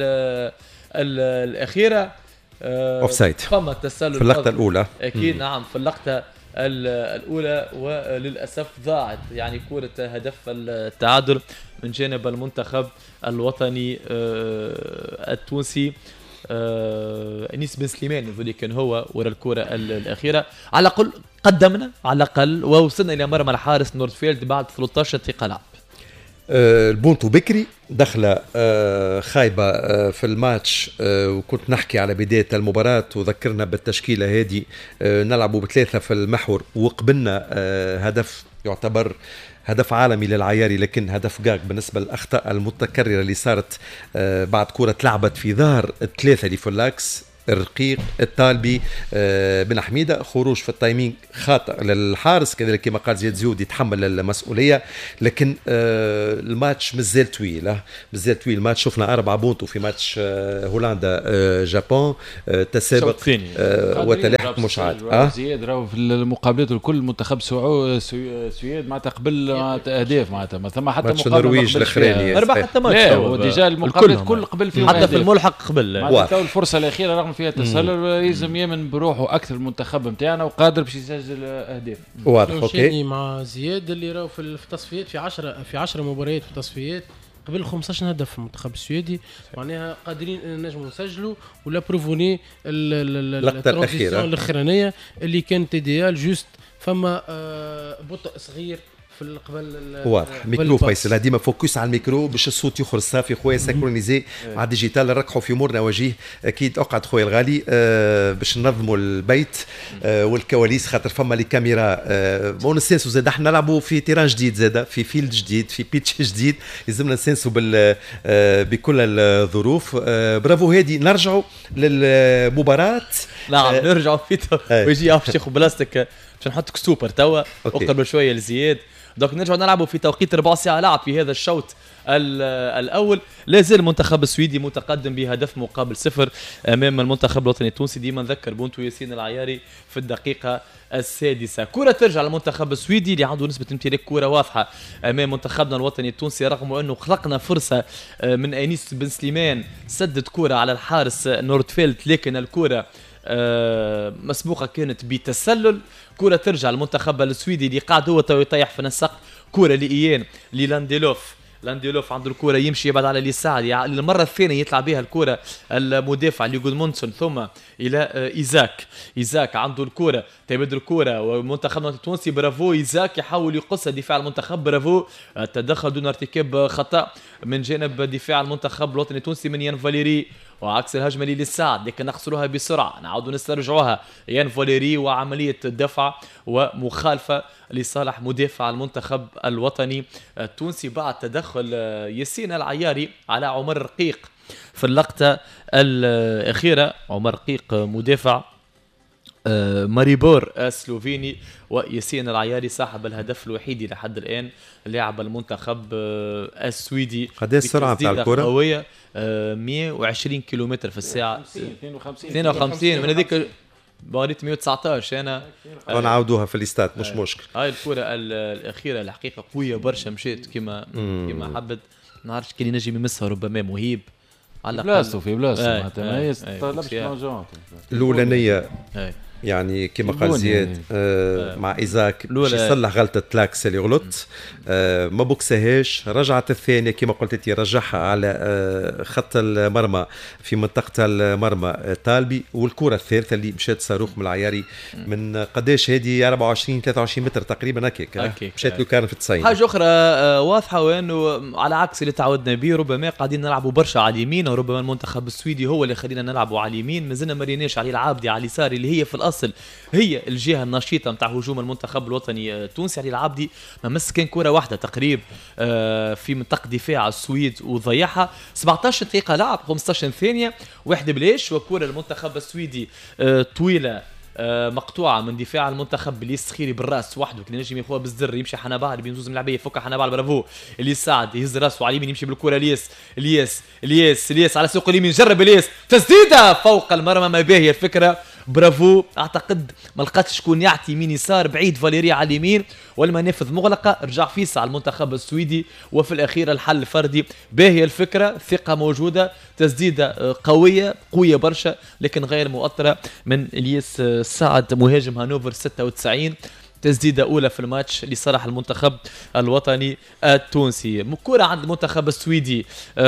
ال الأخيرة أوفسايد فما تسلل في اللقطة الأولى أكيد. م. نعم في اللقطة الأولى وللأسف ضاعت يعني كرة هدف التعادل من جانب المنتخب الوطني التونسي. أنيس بن سليمان يقول كان هو ورا الكرة الأخيرة. على الأقل قدمنا على الأقل ووصلنا إلى مرمى الحارس نورثفيلد بعد ثلاثة عشر دقيقة لعب. أه البونتو بكري دخلة أه خايبة أه في الماتش أه وكنت نحكي على بداية المباراة وذكرنا بالتشكيلة هذه أه نلعبوا بثلاثة في المحور وقبلنا أه هدف يعتبر هدف عالمي للعياري لكن هدف جاك بالنسبة للأخطاء المتكررة اللي صارت أه بعد كرة لعبت في ظهر الثلاثة اللي في اللاكس الرقيق الطالبي آه بن حميدة خروج في التايمينج خاطئ للحارس كذلك كما قال زياد زيود يتحمل المسؤولية لكن آه الماتش مازال طويل مازال طويل الماتش شفنا أربعة بونتو في ماتش آه هولندا آه جابون آه تسابق آه وتلاحق مش عاد اه زياد راهو في المقابلات الكل منتخب سويد معناتها قبل اهداف معناتها ما ثم حتى ماتش النرويج الاخراني اربع حتى ماتش لا ديجا المقابلات الكل قبل فيهم حتى في الملحق قبل معناتها الفرصة الأخيرة رغم فيها تسلل لازم يمن بروحه اكثر المنتخب نتاعنا وقادر باش يسجل اهداف. واضح اوكي مع زياد اللي راهو في التصفيات في عشرة في عشرة مباريات في التصفيات قبل خمسة عشر هدف في المنتخب السويدي معناها قادرين نجموا نسجلوا ولا بروفوني اللقطه الاخيره الاخرانيه اللي كانت ايديال جوست فما بطء صغير في قبل واضح ميكرو فيصل ديما فوكس على الميكرو باش الصوت يخرج صافي خويا سينكرونيزي مع الديجيتال نركحوا في امورنا وجيه اكيد اقعد خويا الغالي أه باش ننظموا البيت أه والكواليس خاطر فما لي كاميرا أه ما نسينسوا زاد احنا نلعبوا في تيران جديد زاد في فيلد جديد في بيتش جديد لازمنا نسينسوا بال أه بكل الظروف أه برافو هادي نرجعوا للمباراه نعم أه نرجعوا في ويجي عارف ياخذ بلاستيك باش نحطك سوبر توا اقرب شويه لزياد دوك نرجع نلعبوا في توقيت ربع ساعة لعب في هذا الشوط الأول. لا زال المنتخب السويدي متقدم بهدف مقابل صفر أمام المنتخب الوطني التونسي. ديما نذكر بونتو ياسين العياري في الدقيقة السادسة. كرة ترجع للمنتخب السويدي اللي عنده نسبة امتلاك كرة واضحة أمام منتخبنا الوطني التونسي رغم أنه خلقنا فرصة من أنيس بن سليمان سدد كرة على الحارس نورثفيلد لكن الكرة آه مسبوقة كانت بتسلل. كرة ترجع المنتخب السويدي اللي قاعد هو يطيح في النسق. كرة لإيان للانديلوف لانديلوف عنده الكرة يمشي يبعد على اليسار يعني للمرة الثانية يطلع بها الكرة المدافع لجودمونسون ثم إلى إيزاك. إيزاك عنده الكرة تبادل الكرة ومنتخبنا التونسي برافو إيزاك يحاول يقص دفاع المنتخب برافو التدخل دون ارتكاب خطأ من جانب دفاع المنتخب الوطني التونسي من يان فاليري وعكس الهجمة اللي للسعد لكن نخسروها بسرعة نعاودوا نسترجعوها يان فاليري وعملية دفع ومخالفة لصالح مدافع المنتخب الوطني التونسي بعد تدخل ياسين العياري على عمر رقيق في اللقطة الأخيرة. عمر رقيق مدافع ماريبور السلوفيني وياسين العياري صاحب الهدف الوحيد لحد الآن لاعب المنتخب السويدي. قد ايه السرعة بتاع الكرة؟ قوية مئة وعشرين كيلومتر في الساعة اثنين وخمسين من هذيك باريت مئة وتسعة عشر انا ونعاودوها في الاستاد مش مشكل. هاي الكرة الأخيرة الحقيقة قوية برشا مشيت كما كما حبت ما نعرفش كي نجم يمسها ربما مهيب على بلاصتو في بلاصتو معناتها ما يطلبش بلونجون الأولانية يعني كما قال زياد آه مع إيزاك باش يصلح غلطة لاكس اللي غلط آه ما بوكسهاش. رجعت الثانية كما قلت انت رجعها على آه خط المرمى في منطقة المرمى طالبي والكرة الثالثة اللي مشات صاروخ من العياري من قداش هذه أربعة وعشرين ثلاثة وعشرين متر تقريبا هكاك مشات له كان في التسعين. حاجة أخرى آه واضحة وأنه على عكس اللي تعودنا به ربما قاعدين نلعبوا برشا على اليمين وربما المنتخب السويدي هو اللي خلينا نلعبوا على اليمين مازلنا مريناش علي العابدي على اليسار اللي هي في الأصل هي الجهه النشيطه نتاع هجوم المنتخب الوطني التونسي. علي العابدي ما مس كان كره واحده تقريب في منطقه دفاع السويد وضيعها. سبعة عشر دقيقه لعب خمسة عشر ثانيه واحد بلاش وكره المنتخب السويدي طويله مقطوعه من دفاع المنتخب اللي يستخيري بالراس وحده كي نجم ياخذها بالزر يمشي حنبال بينزوز من العبيه يفك حنبال برافو اللي يساعد يهز راسه على اليمين يمشي بالكره الياس الياس الياس الياس على سوق اليمين جرب الياس تسديده فوق المرمى ما باهيه الفكره برافو. اعتقد ما لقاتش شكون يعطي يمين يسار، بعيد فاليري على اليمين والمنافذ مغلقه، رجع فيسع على المنتخب السويدي وفي الاخير الحل الفردي. باهيه الفكره، ثقه موجوده، تسديده قويه قويه برشا لكن غير مؤطره من الياس سعد مهاجم هانوفر ستة وتسعين. تسديدة أولى في الماتش لصالح المنتخب الوطني التونسي. كرة عند المنتخب السويدي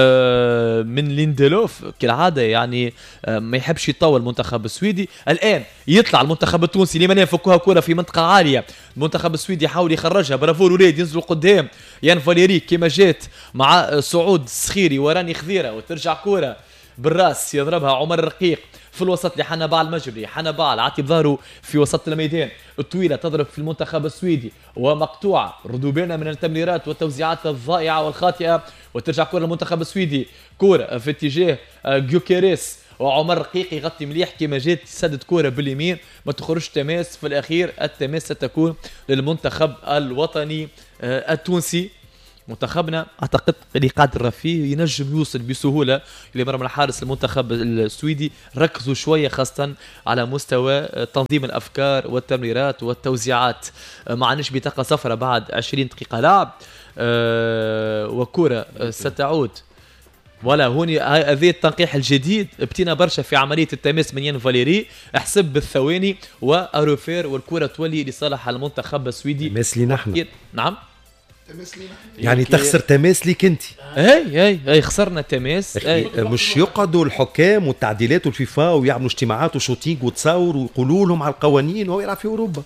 من ليندلوف كالعادة، يعني ما يحبش يطول المنتخب السويدي. الآن يطلع المنتخب التونسي لمن يفكوها كرة في منطقة عالية، المنتخب السويدي يحاول يخرجها. برافو الولاد ينزلوا قدام، يان فاليري كما جات مع سعود السخيري وراني خذيرة وترجع كرة بالراس يضربها عمر الرقيق في الوسط لحنبال المجبري. حنبال عاطي بظهره في وسط الميدان، الطويلة تضرب في المنتخب السويدي ومقطوعة. ردوا بالنا من التمريرات والتوزيعات الضائعة والخاطئة وترجع كرة المنتخب السويدي. كرة في اتجاه جيوكيريس وعمر رقيق يغطي مليح كما جات يسدد كرة باليمين ما تخرجش تماس. في الأخير التماس ستكون للمنتخب الوطني التونسي. منتخبنا اعتقد اللي قادر فيه ينجم يوصل بسهوله لمرمى الحارس المنتخب السويدي. ركزوا شويه خاصه على مستوى تنظيم الافكار والتمريرات والتوزيعات. ما عندناش بطاقه صفراء بعد عشرين دقيقه لعب. أه وكره ستعود ولا هوني. هذه التنقيح الجديد ابتينا برشا في عمليه التماس من يان فاليري، احسب بالثواني واروفير والكره تولي لصالح المنتخب السويدي. مثلي نحن نعم يعني تخسر تماس ليك انت. اي اي اي خسرنا تماس. أي. مش يقعدوا الحكام والتعديلات والفيفا ويعملوا اجتماعات وشوتينج وتصور ويقولوا لهم على القوانين وهو يلعب في اوروبا.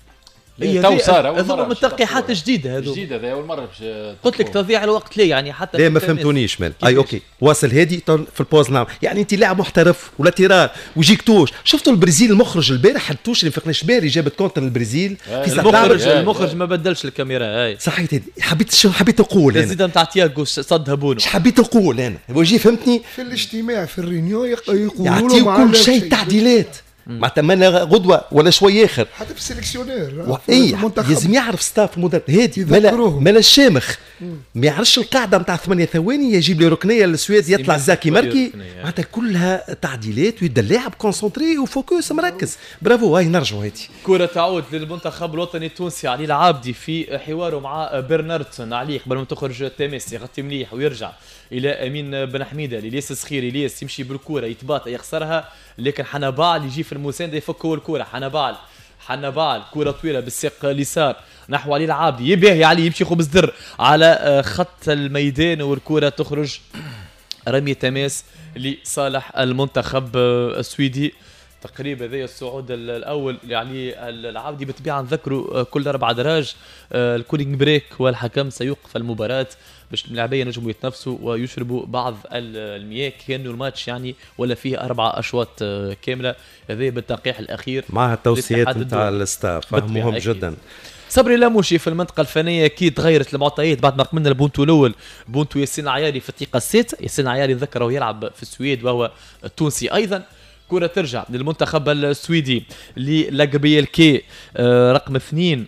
هي تو صار هذو من التلقيحات الجديده هذو جديده هذه اول مره باش قلت لك تضييع الوقت ليه يعني حتى ليه ما فهمتونيش مان. اي اوكي واصل هادي في البوز نعم. يعني انت لاعب محترف ولا تيرار ويجيك توش. شفتوا البرازيل المخرج البارح التوش اللي فقناش باري جابت كونتر البرازيل. المخرج المخرج ما بدلش الكاميرا. اي صحيت هادي حبيت شو حبيت اقول انا الزيده نتاع تياغو صد هبونه. ايش حبيت اقول انا وجي فهمتني في الاجتماع في الرينيو يقولوا يعطيو كل شيء تعديلات معناتها ما غدوه ولا شوي اخر حتى في السلكسيونير اي لازم يعرف ستاف المدرب هادي مالا مالا الشامخ ما يعرفش القاعده نتاع ثمانية ثواني يجيب لي ركنيه للسويد يطلع زاكي مركي معناتها كلها تعديلات ويبدا اللاعب كونسونتري وفوكس مركز. برافو. هاي نرجعوا هادي كره تعود للمنتخب الوطني التونسي. علي العابدي في حواره مع برناردسون علي قبل ما تخرج تماس يغطي مليح ويرجع الى امين بن حميده للياس الصخيري. الياس يمشي بالكره يتباطئ يخسرها لكن حنبال يجي في المسانده يفك هو الكره. حنبال حنبال كره طويله بالساق اليسار نحو علي العابدي يبيه علي يمشي خبز در على خط الميدان والكره تخرج رميه تماس لصالح المنتخب السويدي. تقريبا ذي الصعود الاول يعني العابدي بالطبيعه نذكروا كل اربع دراج الكولينج بريك والحكم سيوقف المباراه باش اللاعبين ينجموا يتنافسوا ويشربوا بعض المياه كانوا الماتش يعني ولا فيه اربع اشواط كامله. هذا بالتنقيح الاخير مع التوصيات نتاع الستاف مهم جدا. صبري لاموشي في المنطقه الفنيه اكيد تغيرت المعطيات بعد ما قمنا البونتو الاول. بونتو ياسين العياري في الدقيقه السادسه. ياسين العياري ذكره يلعب في السويد وهو التونسي ايضا. كرة ترجع للمنتخب السويدي للاجابيل كي رقم اثنين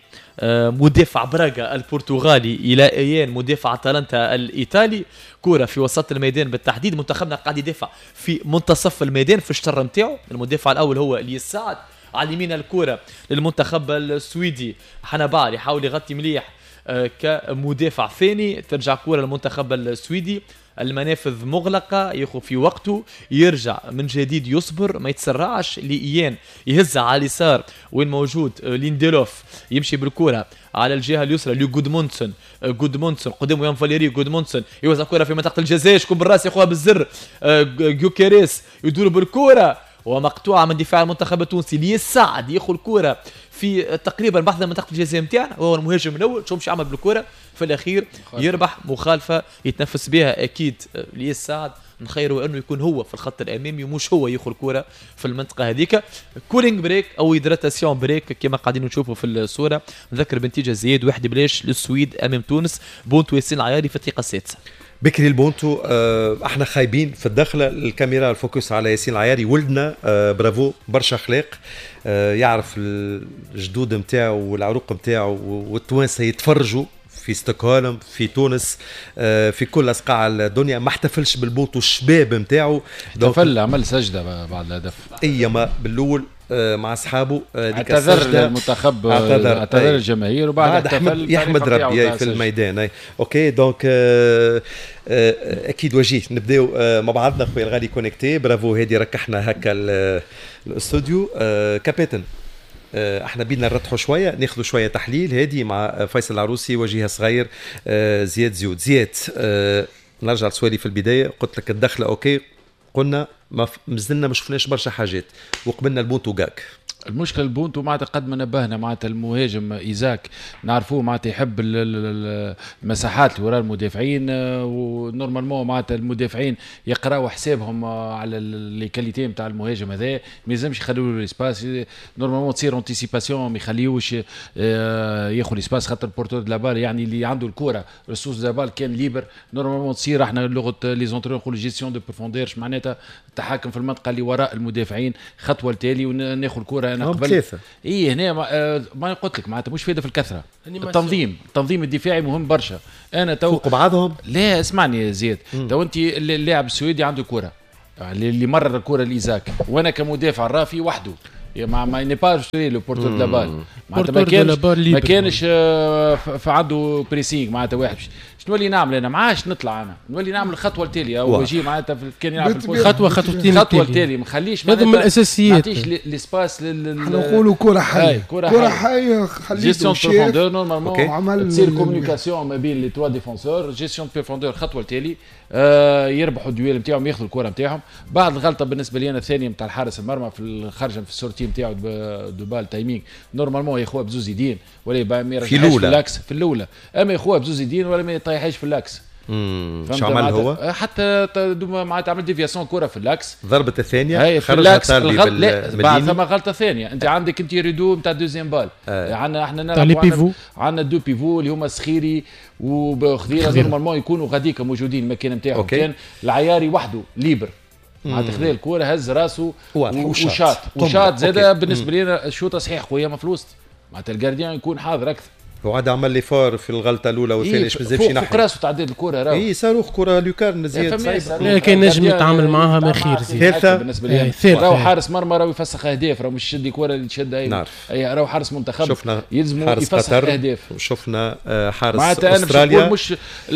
مدافع براغا البرتغالي الى ايان مدافع اتلانتا الايطالي. كرة في وسط الميدان بالتحديد. منتخبنا قاعد يدافع في منتصف الميدان في الشر نتاعو. المدافع الاول هو الياس سعد. على اليمين الكرة للمنتخب السويدي حنبال يحاول يغطي مليح كمدافع ثاني. ترجع كرة للمنتخب السويدي. المنافذ مغلقة ياخذ في وقته يرجع من جديد يصبر ما يتسرعش لإيان يهزها على اليسار وين موجود ليندلوف يمشي بالكرة على الجهة اليسرى لجودمونسون. جودمونسون قدامه يان فاليري. جودمونسون يوزع كرة في منطقة الجزاء شكون بالراس ياخذها بالزر. جيوكيريس يدور بالكرة ومقطوعة من دفاع المنتخب التونسي. الياس سعد ياخذ الكرة في تقريبا بحث منطقة الجزاء نتاعنا وهو المهاجم الأول. شو مش عمل بالكرة في الأخير يربح مخالفة يتنفس بها أكيد الياس سعد. نخيره أنه يكون هو في الخط الأمامي ومش هو ياخذ الكرة في المنطقة هذيك. كولينج بريك أو هيدراتاسيون بريك كما قاعدين نشوفوا في الصورة. نذكر بنتيجة زياد واحد بلاش للسويد أمام تونس. بونتو ياسين العياري في الدقيقة السادسة. بكري البونتو آه احنا خايبين في الدخله الكاميرا الفوكس على ياسين العياري. ولدنا آه برافو برشا اخلاق آه يعرف الجدود نتاعو والعروق نتاعو والتوانسه يتفرجوا في ستوكهولم في تونس آه في كل اصقاع الدنيا. ما احتفلش بالبونتو الشباب نتاعو احتفل عمل سجده بعد الهدف. اي ما بالاول مع اصحابه. اعتذر المنتخب، اعتذر, اعتذر الجماهير وبعد احتفل يحمد ربي في الميدان. أي. اوكي دونك آه آه اكيد وجيه نبداو آه مع بعضنا خويا الغالي كونيكتي. برافو هادي ركحنا هكا الاستوديو. آه كابتن آه احنا بينا نرتحوا شويه ناخذوا شويه تحليل هادي مع فيصل العروسي وجيه صغير آه زياد زيود. زياد آه نرجع لسؤالي في البدايه، قلت لك الدخله اوكي، قلنا ما مازلنا ما شفناش برشا حاجات وقبلنا البونتو جاك. المشكله البونتو معناتها قد ما نبهنا معناتها المهاجم ايزاك نعرفوه معناتها يحب المساحات اللي وراء المدافعين، ونورمالمون معناتها المدافعين يقراوا حسابهم على لي كاليتي نتاع المهاجم هذا، ما يلزمش يخلوا له الاسباس، نورمالمون تصير انتيسيباسيون ما يخليوش ياخذ الاسباس خاطر البورتور دو لابال يعني اللي عنده الكره رسوس لابال كان ليبر. نورمالمون تصير احنا لغه لي زونترور نقولوا جيستيون دو بروفوندير معناتها التحكم في المنطقه اللي وراء المدافعين خطوه التالي وناخذ الكره. انا قبل اي هنا ما, ما قلت لك معناتها مش فايده في الكثره، التنظيم التنظيم الدفاعي مهم برشا. انا تو فوق بعضهم لا اسمعني يا زياد، تو انت اللاعب السويدي عنده كره اللي مرر الكره لإيزاك، وانا كمدافع رافي وحده ما ما ني با لو بورتور دو بال معناتها ما كانش ما كانش فعنده بريسينغ معناتها واحد. شنو نولي نعمل انا معاش نطلع انا نولي نعمل الخطوه التاليه او وجي معناتها كان يلعب خطوه خطوتين الخطوه التاليه ما نخليش هذا من الاساسيات. ما نعطيش ليسباس احنا نقولوا كره حيه كره حيه خليه جيستيون بروفوندور نورمالمون تصير كومونيكاسيون ما بين لي توا ديفونسور جيستيون بروفوندور الخطوه التالي آه يربحوا الدويل نتاعهم ياخذوا الكره نتاعهم. بعد الغلطه بالنسبه لي انا الثانيه نتاع الحارس المرمى في الخرجه في السورتي نتاعو دو بال تايمينغ نورمالمون ياخذها بزوز يدين ولا ما يرجعش في اللاكس في الاولى، اما ياخذها بزوز يدين ولا ما يطيحش في اللاكس. شو عمل هو؟ حتى معناتها عمل ديفياسيون كره في اللاكس، ضربه الثانيه خرجها طاربي بال بعد ثم غلطه ثانيه. انت عندك انت ريدو نتاع دوزيام بال عندنا احنا نلعبوا عندنا دو بيفو اللي هما سخيري وخذينا نورمالمون يكونوا غاديك موجودين المكان نتاعهم، كان العياري وحده ليبر معناتها خذا الكره هز راسه وشاط وشاط زاد. بالنسبه لنا الشوطه صحيح خويا ما في الوسط معناتها الجارديان يكون حاضر اكثر. وعاد عمل لي فار في الغلطه الاولى والثانيه باش ما زادش ينحي فوق راسه تعديت الكره راه اي صاروخ كره لوكارن زياد صعيب لكن نجم يتعامل معها ما خير زياد. ثالثه بالنسبه لي راهو حارس مرمى راهو يفسخ اهداف، راهو مش يشد الكره اللي تشدها اي راهو حارس منتخب شفنا يلزم يفسخ اهداف. شفنا حارس معناتها استراليا مش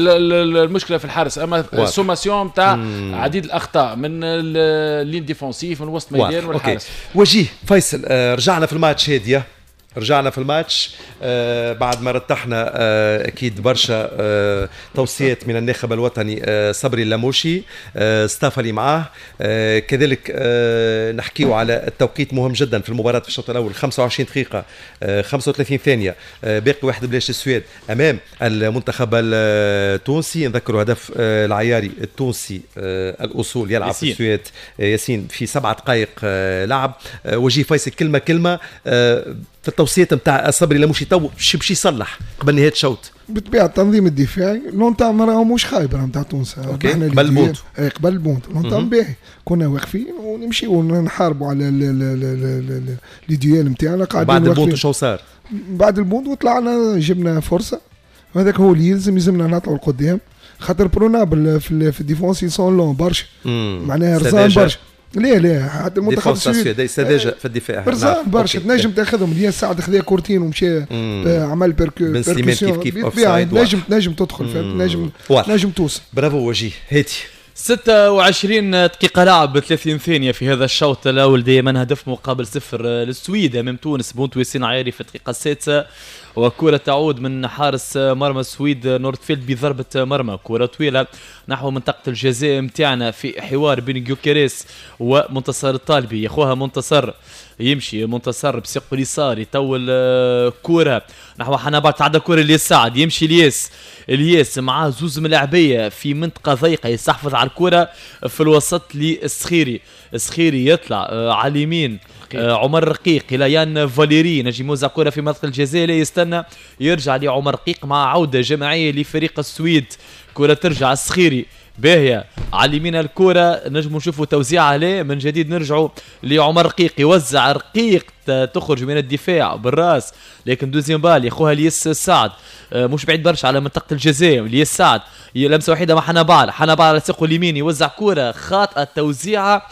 المشكله في الحارس اما السوماسيون نتاع عديد الاخطاء من اللين ديفونسيف من وسط ميدان والحارس. وجيه فيصل رجعنا في الماتش هاديه رجعنا في الماتش آه بعد ما رتحنا آه اكيد برشا آه توصيات من الناخب الوطني آه صبري اللاموشي آه ستاف اللي معاه آه كذلك آه نحكيو على التوقيت مهم جدا في المباراة في الشوط الاول خمسة وعشرين دقيقة آه خمسة وثلاثين ثانية آه باقي واحد بلاش السويد امام المنتخب التونسي. نذكروا هدف آه العياري التونسي آه الاصول يلعب في السويد آه ياسين في سبعة دقائق آه لعب. آه وجيه فيصل كلمة كلمة آه في التوصيات نتاع صبري لاموشي تو باش باش يصلح قبل نهايه الشوط. بالطبيعه التنظيم الدفاعي لونتام راهو مش خايب نتاع تونس قبل البونت اي قبل البونت لونتام باهي كنا واقفين ونمشيو ونحاربوا على لي ديال نتاعنا قاعدين. بعد البونت شو صار؟ بعد البونت وطلعنا جبنا فرصه وهذاك هو اللي يلزم يلزمنا نطلعوا لقدام خاطر برونابل في في الديفونس يسون لون برشا معناها رزان برشا. لا لا حتى المنتخب السويدي سذاجة في الدفاع برزان برشا تنجم تاخذهم ديال سعد خذا كورتين ومشى عمل بيركوسيون نجم تنجم تدخل نجم نجم توصل. برافو وجيه هاتي ستة وعشرين دقيقة لعب ثلاثين ثانية في هذا الشوط الأول دائما هدف مقابل صفر للسويد أمام تونس. بونتو ياسين عياري في الدقيقة السادسة وكرة تعود من حارس مرمى السويد نورتفيلد بضربة مرمى كرة طويلة نحو منطقة الجزاء متاعنا في حوار بين جوكيريس ومنتصر الطالبي. ياخوها منتصر يمشي منتصر بسيق اليسار يطول كرة نحو حنابل تعدى كرة ليساعد يمشي الياس الياس مع زوز ملاعبية في منطقة ضيقة يستحفظ على الكرة في الوسط للسخيري. السخيري يطلع على اليمين عمر رقيق الى يان فاليري نجي موزع كرة في منطقة الجزاء لا يستنى يرجع لعمر رقيق مع عودة جماعية لفريق السويد. كرة ترجع السخيري باهية على اليمين الكرة نجموا نشوفوا توزيع عليه من جديد. نرجعوا لعمر رقيق يوزع رقيق تخرج من الدفاع بالراس لكن دوزيام بال ياخوها ليس سعد مش بعيد برشا على منطقة الجزاء. ليس سعد لمسة وحيدة مع حنابال حنابال على ساقه اليمين يوزع كرة خاطئة توزيعها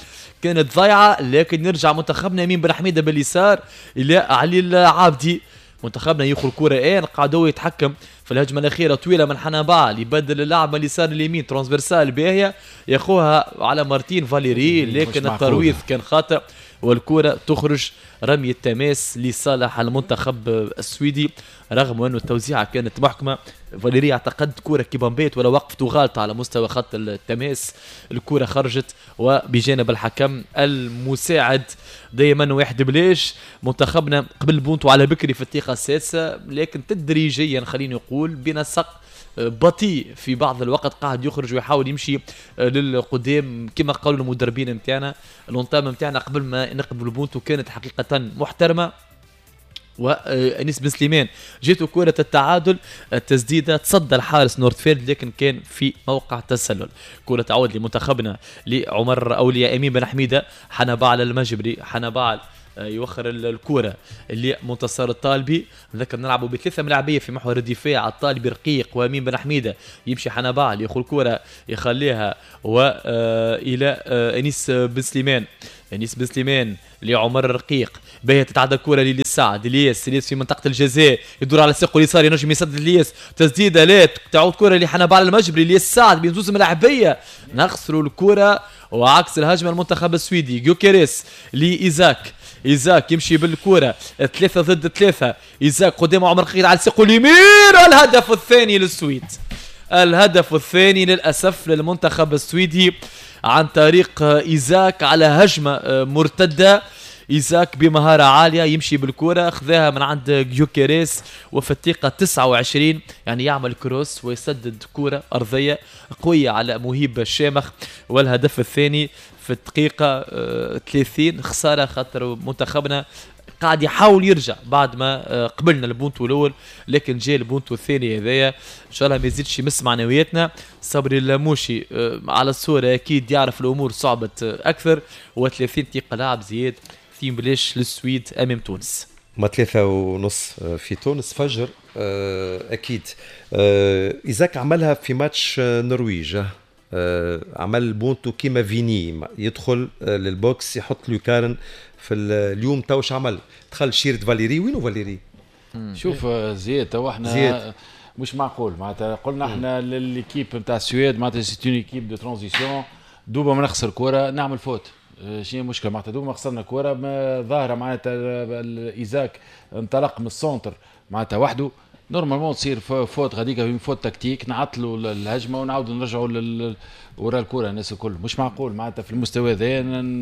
كانت ضايعه، لكن نرجع منتخبنا يمين بن حميده باليسار الى علي العابدي. منتخبنا ياخذ الكره الان قاعد يتحكم في الهجمه الاخيره طويله من حنابال، يبدل اللاعب من اليسار اليمين ترانسفيرسال باهيه ياخوها على مارتين فاليري، لكن الترويض كان خاطئ والكره تخرج رمي التماس لصالح المنتخب السويدي، رغم انه التوزيعه كانت محكمه. فاليري اعتقد كره كيبامبيت ولا وقفته غالطه على مستوى خط التماس، الكره خرجت وبجانب الحكم المساعد دائما واحد بلاش. منتخبنا قبل بونتو على بكري في الدقيقه السادسه، لكن تدريجيا خليني نقول بنسق بطيء في بعض الوقت قاعد يخرج ويحاول يمشي للقدام كما قالوا المدربين نتاعنا. الانطام نتاعنا قبل ما نقبل بونتو كانت حقيقه محترمه، وانيس بن سليمان جيته كرة التعادل، التسديدة تصدى الحارس نورتفيلد لكن كان في موقع تسلل. كرة تعود لمنتخبنا لعمر أو لأمين بن حميدة، حنبال المجبري، حنبال يوخر الكرة اللي منتصر الطالبي. نذكر نلعبوا بثلاثة ملاعبية في محور الدفاع، الطالبي رقيق وأمين بن حميدة، يمشي حنبال ياخذ الكرة يخليها وإلى أنيس بن سليمان، أنيس بن سليمان لعمر الرقيق، باهي تتعدى الكرة للسعد الياس، الياس في منطقة الجزاء يدور على ساقه اليسار ينجم يسدد الياس، تسديدة لا تعود كرة لحنبال المجبري، الياس سعد بينزوز ملاعبية نخسروا الكرة. وعكس الهجمة المنتخب السويدي جوكيريس لإيزاك، إيزاك يمشي بالكرة ثلاثة ضد ثلاثة، إيزاك قدام عمر الرقيق على ساقه اليمين، الهدف الثاني للسويد، الهدف الثاني للأسف للمنتخب السويدي عن طريق إيزاك على هجمة مرتدة. إيزاك بمهارة عالية يمشي بالكرة، أخذها من عند جيوكيريس وفي الدقيقة تسعة وعشرين يعني يعمل كروس ويسدد كرة أرضية قوية على مهيب الشامخ، والهدف الثاني في الدقيقة ثلاثين. خسارة خاطر منتخبنا قاعد يحاول يرجع بعد ما قبلنا البونتو الاول، لكن جاء البونتو الثاني هذايا ان شاء الله ما يزيدش يمس معنوياتنا. صبري اللاموشي على الصوره اكيد يعرف الامور صعبت اكثر، وثلاثين دقيقه لاعب زياد ثيم بلاش للسويد امام تونس. ما ثلاثة ونص في تونس فجر اكيد. ايزاك عملها في ماتش نرويج، عمل بونتو كيما فيني يدخل للبوكس يحط لوكارن في اليوم. توش عمل دخل شيرة فاليري، وينو فاليري؟ شوف زياد تو احنا زياد. مش معقول معناتها قلنا احنا للكيب نتاع السويد معناتها سي اون ايكيب دو ترانزيسيون، دوبا ما نخسر كره نعمل فوت، شنو المشكله معناتها دوبا ما خسرنا كره ظاهره معناتها ايزاك انطلق من السونتر معناتها وحده، نورمالمون تصير فوت غاديكا فوت تكتيك، نعطلوا الهجمه ونعاودوا نرجعوا لل وراء الكره الناس الكل. مش معقول معناتها في المستوى هذا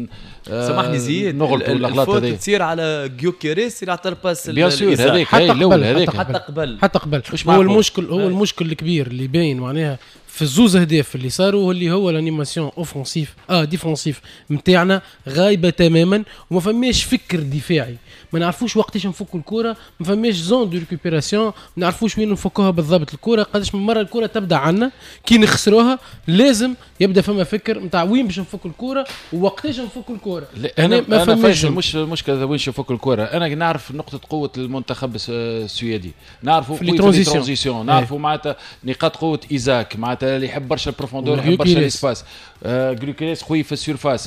آه سامحني زيد نغلطوا الاغلاط هذه تصير على جيوكيريس اللي عطى الباس بيان سور هذاك حتى قبل هذاك حتى قبل حتى قبل هو المشكل هو المشكل الكبير اللي باين معناها في الزوز اهداف اللي صاروا اللي هو الانيماسيون اوفنسيف اه ديفونسيف نتاعنا غايبه تماما، وما فماش فكر دفاعي، ما نعرفوش وقتاش نفكوا الكره، ما فماش زون دو ريكوبيراسيون، ما نعرفوش وين نفكوها بالضبط الكره، قداش من مره الكره تبدا عنا كي نخسروها لازم يبدا فما فكر نتاع وين باش نفك الكره ووقتاش نفك الكره. انا ما فماش مش المشكله وين نفك الكره، انا نعرف نقطه قوه المنتخب السويدي، نعرفوا في الترانزيسيون، نعرفوا معناتها نقاط قوه ايزاك معناتها اللي يحب برشا البروفوندور يحب برشا الاسباس، آه جلوكيريس قوي في السيرفاس.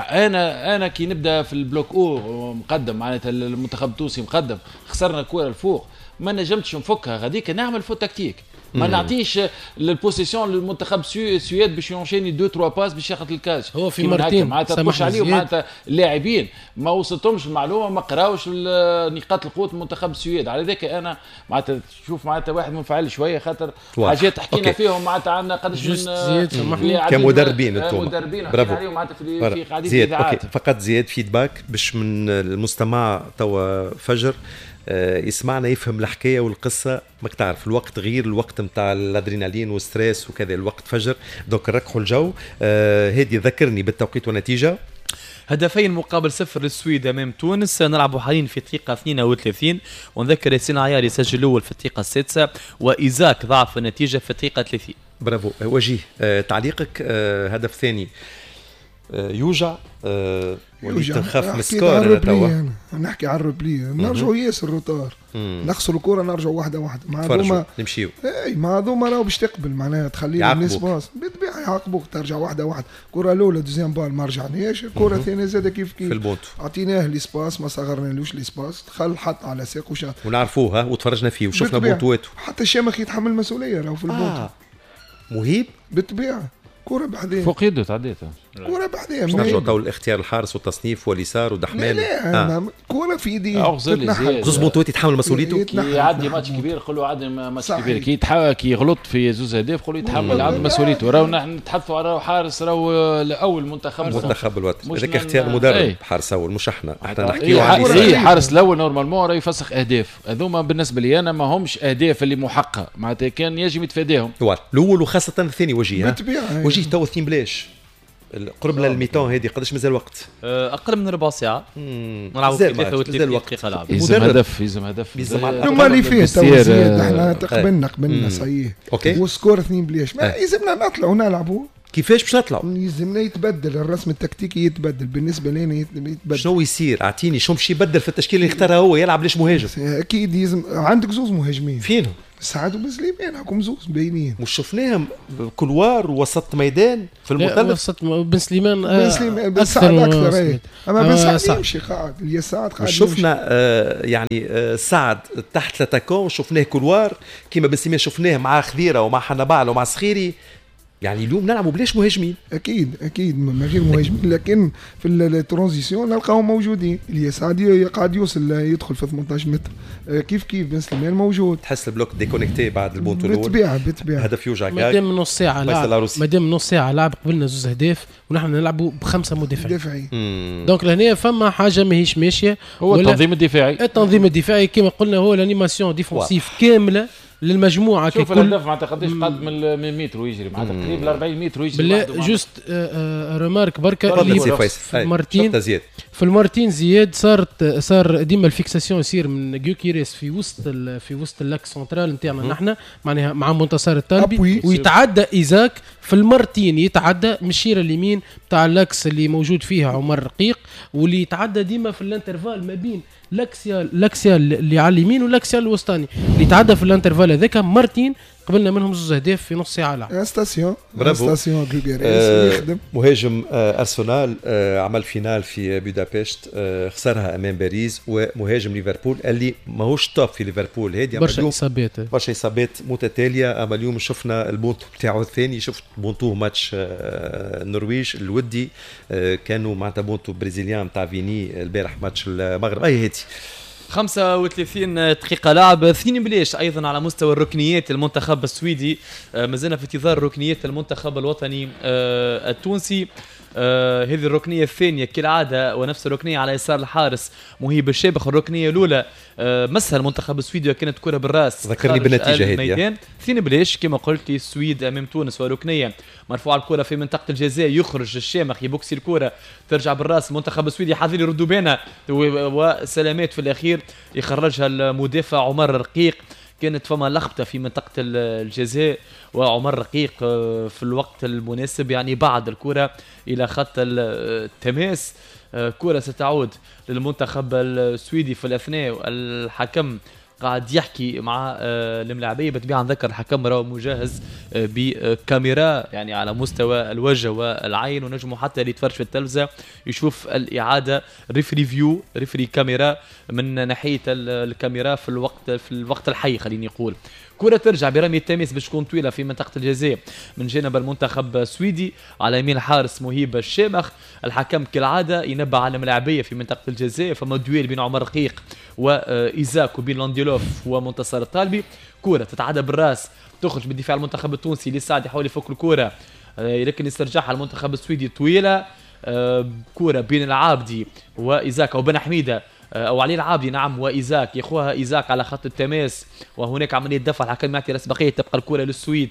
انا انا كي نبدا في البلوك او مقدم معناتها المنتخب التونسي مقدم خسرنا الكره الفوق ما نجمتش نفكها غاديك نعمل فوت تكتيك، ما نعطيش البوزيسيون للمنتخب السويد باش ينشيني دو تروا باس باش ياخذ الكاس. هو في مرتين معناتها تخش عليهم معناتها اللاعبين ما وصلتهمش المعلومه ما قراوش نقاط القوه المنتخب السويد، على ذلك انا معناتها شوف معناتها واحد منفعل شويه خاطر حاجات حكينا أوكي. فيهم معناتها عندنا قداش من كمدربين انتم مدربين برافو عليهم معناتها في في قاعدين زياد اوكي فقط زياد فيدباك باش من المستمع توا فجر يسمعنا يفهم الحكايه والقصه، ماك تعرف الوقت غير الوقت نتاع الادرينالين والستريس وكذا، الوقت فجر دوك ركحوا الجو. آه هادي ذكرني بالتوقيت والنتيجه. هدفين مقابل صفر للسويد امام تونس، نلعبوا حاليا في الدقيقه اثنين وثلاثين، ونذكر ياسين عياري سجل الاول في الدقيقه السادسه وايزاك ضاعف النتيجه في الدقيقه ثلاثين. برافو وجيه. آه تعليقك. آه هدف ثاني آه يوجع آه وليت نخاف من السكور توا نحكي على الربليه نرجعوا ياسر الروتار نخسروا الكره نرجعوا واحده واحده مع هذوما نمشيو اي مع هذوما راهو باش تقبل معناها تخليهم الناس باص بالطبيعه يعاقبوك ترجع واحده واحده. كره الاولى دوزيام بال ما رجعناش، الكره الثانيه زاد كيف كيف في البونتو اعطيناه ليسباس ما صغرنالوش ليسباس، دخل حط على ساق وشاط ونعرفوها وتفرجنا فيه وشفنا بونتواته. حتى الشامخ يتحمل المسؤوليه راهو في البونتو. آه. مهيب بالطبيعه كره بحذاه فوق يده تعديت كره بحذاه مش نرجعوا تو الاختيار الحارس والتصنيف واليسار ودحمان. لا لا آه. كره في يديه زوز بونتوات يتحمل مسؤوليته. كي يعدي ماتش كبير قولوا عدي ماتش كبير، كي يتحاول كي يغلط في زوز اهداف قولوا يتحمل عدم مسؤوليته. راهو نحن نتحدثوا على حارس راهو الاول منتخب منتخب الوطن هذاك اختيار مدرب ايه. حارس اول مش احنا احنا نحكيوا على ايه حارس الاول نورمالمون راه يفسخ اهداف هذوما بالنسبه لي انا ما همش اهداف اللي محققه معناتها كان يجب يتفاداهم الاول وخاصه الثاني وجيه بالطبيعه وجيه تو اثنين بلاش قرب للميتون هذه قداش مازال وقت؟ اقل من ربع ساعه نلعبوا في ثلاثة وثلاثين دقيقه لعب. يلزم هدف يلزم هدف ثم اللي فيه تو زياد احنا قبلنا قبلنا صحيح وسكور اثنين بلاش ما يلزمنا نطلعوا ونلعبوا. كيفاش باش نطلعوا؟ يلزمنا يتبدل الرسم التكتيكي يتبدل بالنسبه لنا يتبدل. شنو يصير؟ اعطيني شو مش يبدل في التشكيل اللي اختارها هو يلعب ليش مهاجم؟ اكيد يلزم عندك زوز مهاجمين فينهم؟ سعد وبن سليمان هاكم زوز باينين مش شفناهم كلوار وسط ميدان في المثلث. وسط بن سليمان بن سليمان بن سعد اكثر ايه. اما بن سعد يمشي قاعد اللي سعد قاعد شفنا آه يعني آه سعد تحت لاتاكون شفناه كلوار كيما بن سليمان شفناه مع خذيره ومع حنبال ومع سخيري. يعني اليوم نلعبوا بلاش مهاجمين اكيد اكيد ما غير مهاجمين لكن في الترانزيسيون نلقاهم موجودين. اللي سعد قاعد يوصل يدخل في ثمانية عشر متر كيف كيف بن سليمان موجود. تحس البلوك ديكونيكتي بعد البونتو الاول بالطبيعه بالطبيعه هدف يوجع ما دام نص ساعه لعب ما دام نص ساعه لعب قبلنا زوز اهداف ونحن نلعبوا بخمسه مدافعين دونك لهنا فما حاجه ماهيش ماشيه. هو التنظيم الدفاعي التنظيم الدفاعي كما قلنا هو الانيماسيون ديفونسيف كامله للمجموعه شوف الهدف معناتها قداش قد من متر ويجري معناتها قريب ل أربعين متر ويجري. بالله جوست ريمارك بركه اللي في المارتين في المارتين زياد صارت صار ديما الفيكساسيون يصير من جوكيريس في وسط في وسط اللاك سنترال نتاعنا نحن معناها مع منتصر الطالبي ويتعدى ايزاك في المارتين يتعدى من الشيره اليمين تاع اللاكس اللي موجود فيها عمر رقيق واللي يتعدى ديما في الانترفال ما بين لاكسيا لاكسيا اللي على اليمين ولاكسيا الوسطاني اللي تعدى في الانترفال هذاك مارتين قبلنا منهم زوج اهداف في نص ساعه لعب. ستاسيون برافو ستاسيون آه يخدم مهاجم آه ارسنال آه عمل فينال في بودابست آه خسرها امام باريس ومهاجم ليفربول اللي ماهوش توب في ليفربول هذه برشا اصابات برشا اصابات متتاليه. اما اليوم شفنا البونتو بتاعه الثاني شفت بونتو ماتش آه النرويج الودي آه كانوا معناتها بونتو برازيليان تاع فيني البارح ماتش المغرب اي هاتي خمسة وثلاثين دقيقة لعب اثنين بلاش أيضا على مستوى الركنيات المنتخب السويدي. ما زلنا في انتظار ركنيات المنتخب الوطني التونسي. آه هذه الركنية الثانية كالعادة ونفس الركنية على يسار الحارس مهيب الشابخ. الركنية الأولى آه مسها المنتخب السويدي وكانت كرة بالراس ذكرني بالنتيجة هذه اثنين بلاش كما قلت السويد أمام تونس وركنية مرفوعة الكرة في منطقة الجزاء يخرج الشامخ يبوكسي الكرة ترجع بالراس المنتخب السويدي حاضر يردوا بينا وسلامات في الأخير يخرجها المدافع عمر رقيق. كانت فما لخبطة في منطقة الجزاء وعمر رقيق في الوقت المناسب يعني بعد الكرة إلى خط التماس. كرة ستعود للمنتخب السويدي في الأثناء الحكم قاعد يحكي مع الملاعبية. بطبيعة نذكر الحكم راهو مجهز بكاميرا يعني على مستوى الوجه والعين ونجمه حتى اللي يتفرج في التلفزة يشوف الإعادة ريفري فيو ريفري كاميرا من ناحية الكاميرا في الوقت في الوقت الحي خليني نقول. كرة ترجع برمي التماس باش تكون طويلة في منطقة الجزاء من جانب المنتخب السويدي على يمين الحارس مهيب الشامخ. الحكم كالعادة ينبه على الملاعبية في منطقة الجزاء فما دويل بين عمر رقيق وإيزاك وبين لانديلوف ومنتصر الطالبي. كرة تتعدى بالراس تخرج من دفاع المنتخب التونسي لسعد يحاول يفك الكرة لكن يسترجعها المنتخب السويدي طويلة. كرة بين العابدي وإيزاك أو بن حميدة أو علي العابدي نعم وإيزاك يخوها إيزاك على خط التماس وهناك عملية دفع الحكم يعطي الأسبقية تبقى الكرة للسويد.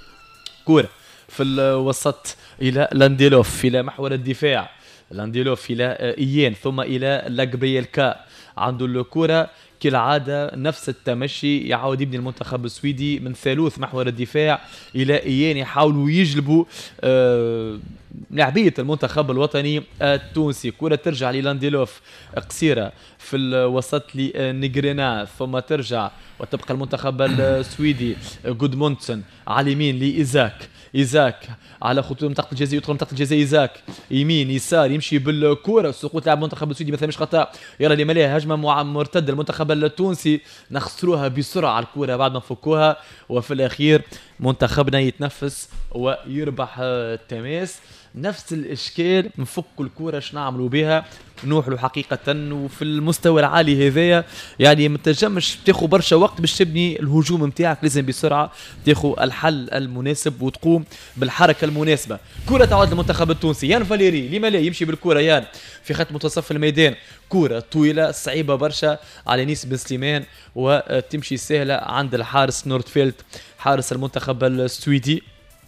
كرة في الوسط إلى لانديلوف إلى محور الدفاع لانديلوف إلى إيان ثم إلى لاجبرييلكا عنده الكرة كالعادة نفس التمشي، يعاود يبني المنتخب السويدي من ثالوث محور الدفاع إلى إيان، يحاولوا يجلبوا آه لاعبية المنتخب الوطني التونسي. كرة ترجع للانديلوف قصيرة في الوسط لنيغرينا، ثم ترجع وتبقى المنتخب السويدي جودمونتسون على اليمين لإيزاك، إيزاك على خطوط منطقة الجزاء، يدخل منطقة الجزاء إيزاك يمين يسار يمشي بالكرة، سقوط لاعب المنتخب السويدي مثلا مش خطأ، يلا اللي مليها هجمة مرتدة المنتخب التونسي، نخسروها بسرعة على الكرة بعد ما فكوها، وفي الأخير منتخبنا يتنفس ويربح التماس. نفس الاشكال نفك الكوره اش نعملوا بها نوحلوا حقيقه، وفي المستوى العالي هذايا يعني ما تنجمش تاخذ برشا وقت باش تبني الهجوم نتاعك، لازم بسرعه تاخذ الحل المناسب وتقوم بالحركه المناسبه. كره تعود للمنتخب التونسي، يان فاليري لما لا يمشي بالكره يان في خط منتصف الميدان، كره طويله صعيبه برشا على نيس بن سليمان وتمشي سهله عند الحارس نورتفيلد حارس المنتخب السويدي.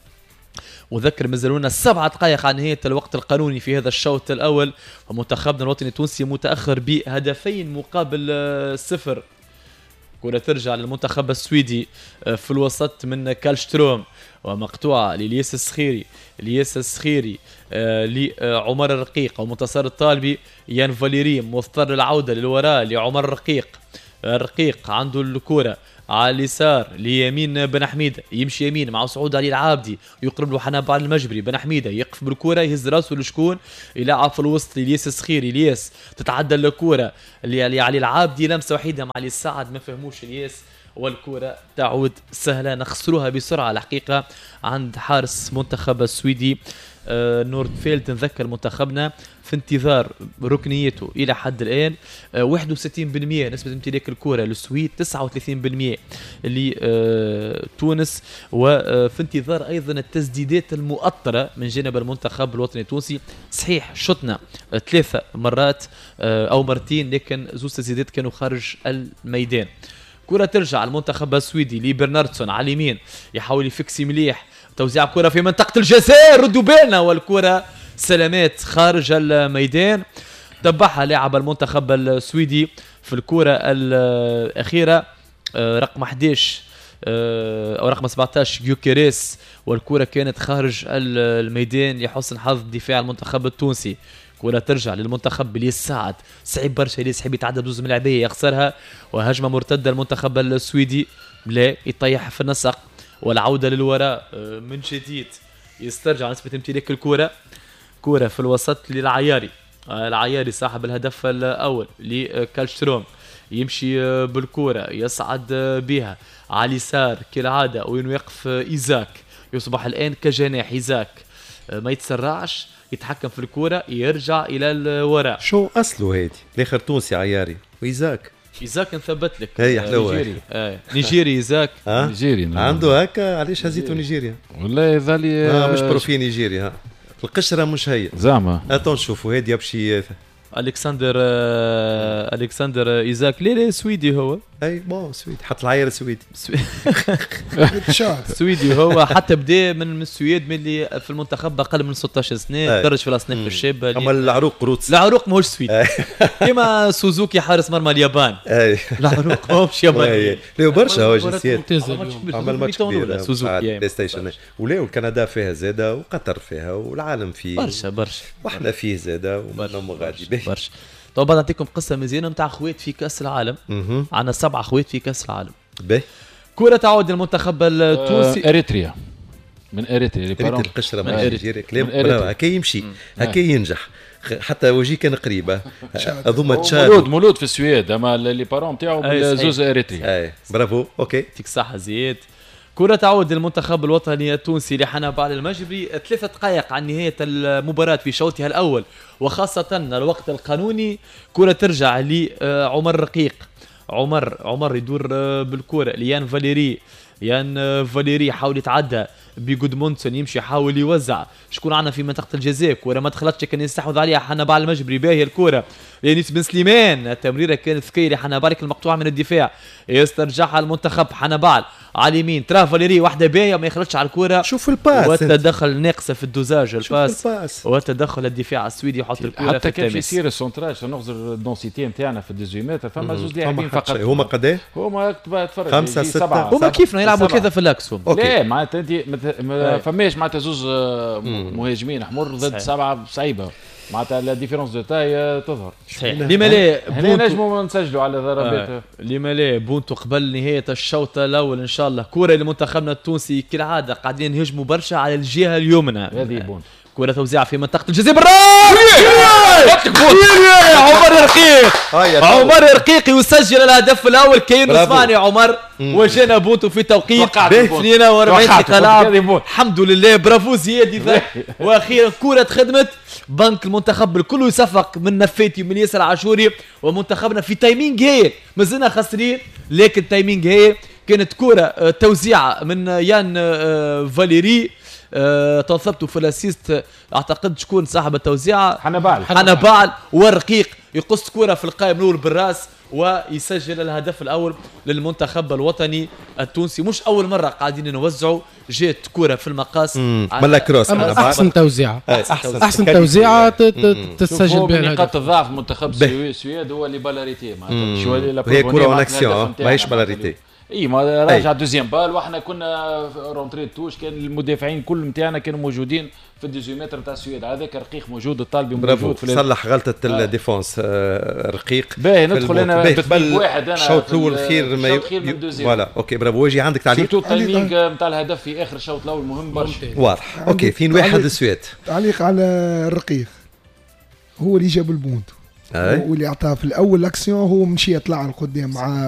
وذكر مازالونا سبعة دقائق عن نهاية الوقت القانوني في هذا الشوط الأول، ومنتخبنا الوطني التونسي متأخر بهدفين مقابل صفر. كرة ترجع للمنتخب السويدي في الوسط من كالشتروم، ومقطوعة للياس السخيري، الياس السخيري لعمر الرقيق ومنتصر الطالبي، يان فاليري مضطر العودة للوراء لعمر الرقيق، الرقيق عنده الكرة على اليسار ليمين بن حميده، يمشي يمين مع سعود علي العابدي، يقرب له حنان بعد المجبري، بن حميده يقف بالكره يهز راسه لشكون يلعب في الوسط للياس السخيري، الياس تتعدى الكره اللي علي العابدي لمسه وحيده مع علي السعد ما فهموش الياس، والكره تعود سهله نخسروها بسرعه الحقيقه عند حارس منتخب السويدي آه نورتفيلد. نذكر منتخبنا في انتظار ركنيته الى حد الان آه واحد وستين بالمئة نسبه امتلاك الكره للسويد، تسعة وثلاثين بالمئة لتونس، وفي انتظار ايضا التسديدات المؤطره من جانب المنتخب الوطني التونسي. صحيح شطنا ثلاثه مرات آه او مرتين، لكن زوج تسديدات كانوا خارج الميدان. كرة ترجع المنتخب السويدي لبرناردسون على اليمين، يحاول يفكسي مليح، توزيع كرة في منطقة الجزاء، ردوا بالنا والكرة سلامات خارج الميدان. تبعها لاعب المنتخب السويدي في الكرة الأخيرة رقم أحد عشر أو رقم سبعة عشر يوكيريس، والكرة كانت خارج الميدان لحسن حظ دفاع المنتخب التونسي. كرة ترجع للمنتخب بليس سعد، صعيب برشا ليس يحب يتعدى بدوز من اللاعبيه يخسرها، وهجمه مرتده المنتخب السويدي لا يطيح في النسق، والعوده للوراء من جديد يسترجع نسبه امتلاك الكره. كرة في الوسط للعياري، العياري صاحب الهدف الاول لكالشتروم، يمشي بالكرة يصعد بها على اليسار كالعاده وين يقف ايزاك، يصبح الان كجناح ايزاك ما يتسرعش، يتحكم في الكرة يرجع الى الوراء. شو اصله هادي الاخر تونسي عياري وإيزاك إيزاك نثبت لك هي حلوه نيجيري آه. نيجيري إيزاك آه؟ نيجيري عنده هكا علاش هزيتو نيجيريا والله ذالي آه مش بروفي نيجيري ها القشره مش هي زعما اتون شوفوا هادي يمشي الكسندر آه... الكسندر إيزاك ليه ليه سويدي هو اي بون سويدي حط العيار سويدي سويدي هو حتى بدا من السويد من اللي في المنتخب اقل من ستة عشر سنه درج في الاصناف الشابه اما العروق روتس العروق ماهوش سويدي كما سوزوكي حارس مرمى اليابان العروق ماهوش ياباني لا برشا هو جنسيات عمل ماتش كبير سوزوكي بلاي ستيشن ولا كندا فيها زاده وقطر فيها والعالم فيه برشا برشا واحنا فيه زاده ومنهم غادي به. طبعا بعد نعطيكم قصه مزيانه نتاع خوات في كاس العالم. عندنا سبعه خوات في كاس العالم. به كره تعود للمنتخب التونسي. آه اريتريا من اريتريا اللي بارون القشره من نيجيريا كلام هكا يمشي هكا ينجح حتى وجهي كان قريبه اظن تشاد مولود مولود في السويد اما اللي بارون تاعو بزوز اريتريا. اي برافو اوكي يعطيك الصحه زياد. كرة تعود للمنتخب الوطني التونسي لحنا بعد المجبري ثلاثة دقائق عن نهاية المباراة في شوطها الأول وخاصة الوقت القانوني. كرة ترجع لعمر رقيق، عمر عمر يدور بالكرة ليان فاليري، يان فاليري حاول يتعدى بجودمونسون يمشي يحاول يوزع. شكون عنا في منطقه الجزاء كره ما دخلتش كان يستحوذ عليها حنبال المجبري باهي الكره يانيس بن سليمان التمريره كانت ثقيله حنبال المقطوعه من الدفاع يسترجعها المنتخب حنبال على اليمين تراه فاليري واحده باهيه ما يخرجش على الكره. شوف الباس والتدخل ناقصه في الدوزاج الباس, الباس. والتدخل الدفاع السويدي يحط الكره حتى كيف يصير السونتراج نغزر الدونسيتي نتاعنا في ثمانية عشر متر فما زوج لاعبين فقط هما قد هما تفرج خمسة ستة هما كيفنا يلعبوا كذا في الاكسوم. لا معناتها انت ما فماش معناتها زوج مهاجمين حمر ضد سبعه صعيبه معناتها لا ديفيرونس دو تاي تظهر. لما لا هنا نجموا نسجلوا على ضربات آه. لما لا بونتو قبل نهايه الشوط الاول ان شاء الله كره لمنتخبنا التونسي كالعاده قاعدين نهجموا برشا على الجهه اليمنى. هذه بونتو كرة توزيع في منطقة الجزاء بالراس عمر رقيق عمر رقيق يسجل الهدف الأول كاين اسمعني عمر وجانا بونتو في توقيت اثنين وأربعين دقيقة لعب الحمد لله برافو زياد وأخيرا كرة خدمت بنك المنتخب الكل يصفق من نفاتي ومن ياسر عاشوري ومنتخبنا في تايمينج هايل مازلنا خاسرين لكن تايمينج هايل كانت كرة توزيع من يان فاليري أه تنصبتوا في الاسيست اعتقد شكون صاحب التوزيعه حنبال حنبال ورقيق يقص كرة في القائم نور بالراس ويسجل الهدف الاول للمنتخب الوطني التونسي. مش اول مره قاعدين نوزعوا جات كرة في المقاس ملا كروس احسن توزيعه احسن, أحسن توزيعه تسجل بها نقاط الضعف منتخب السويد هو اللي بالاريتي معناتها شويه هي كرة اون اكسيون ماهيش بالاريتي اي ما راجع دوزيام بال واحنا كنا رونتري توش كان المدافعين كل نتاعنا كانوا موجودين في الثمانية متر نتاع السويد هذاك رقيق موجود الطالبي موجود في صلح غلطه آه. الديفونس آه رقيق باهي ندخل انا بتبل واحد انا الشوط الاول خير ما فوالا اوكي برافو واجي عندك تعليق شفتوا التايمينج نتاع الهدف في اخر الشوط الاول مهم برشا واضح اوكي فين واحد السويد تعليق على الرقيق هو اللي جاب البونت واللي اعطاه في الاول الاكسيون هو مشي يطلع القدام مع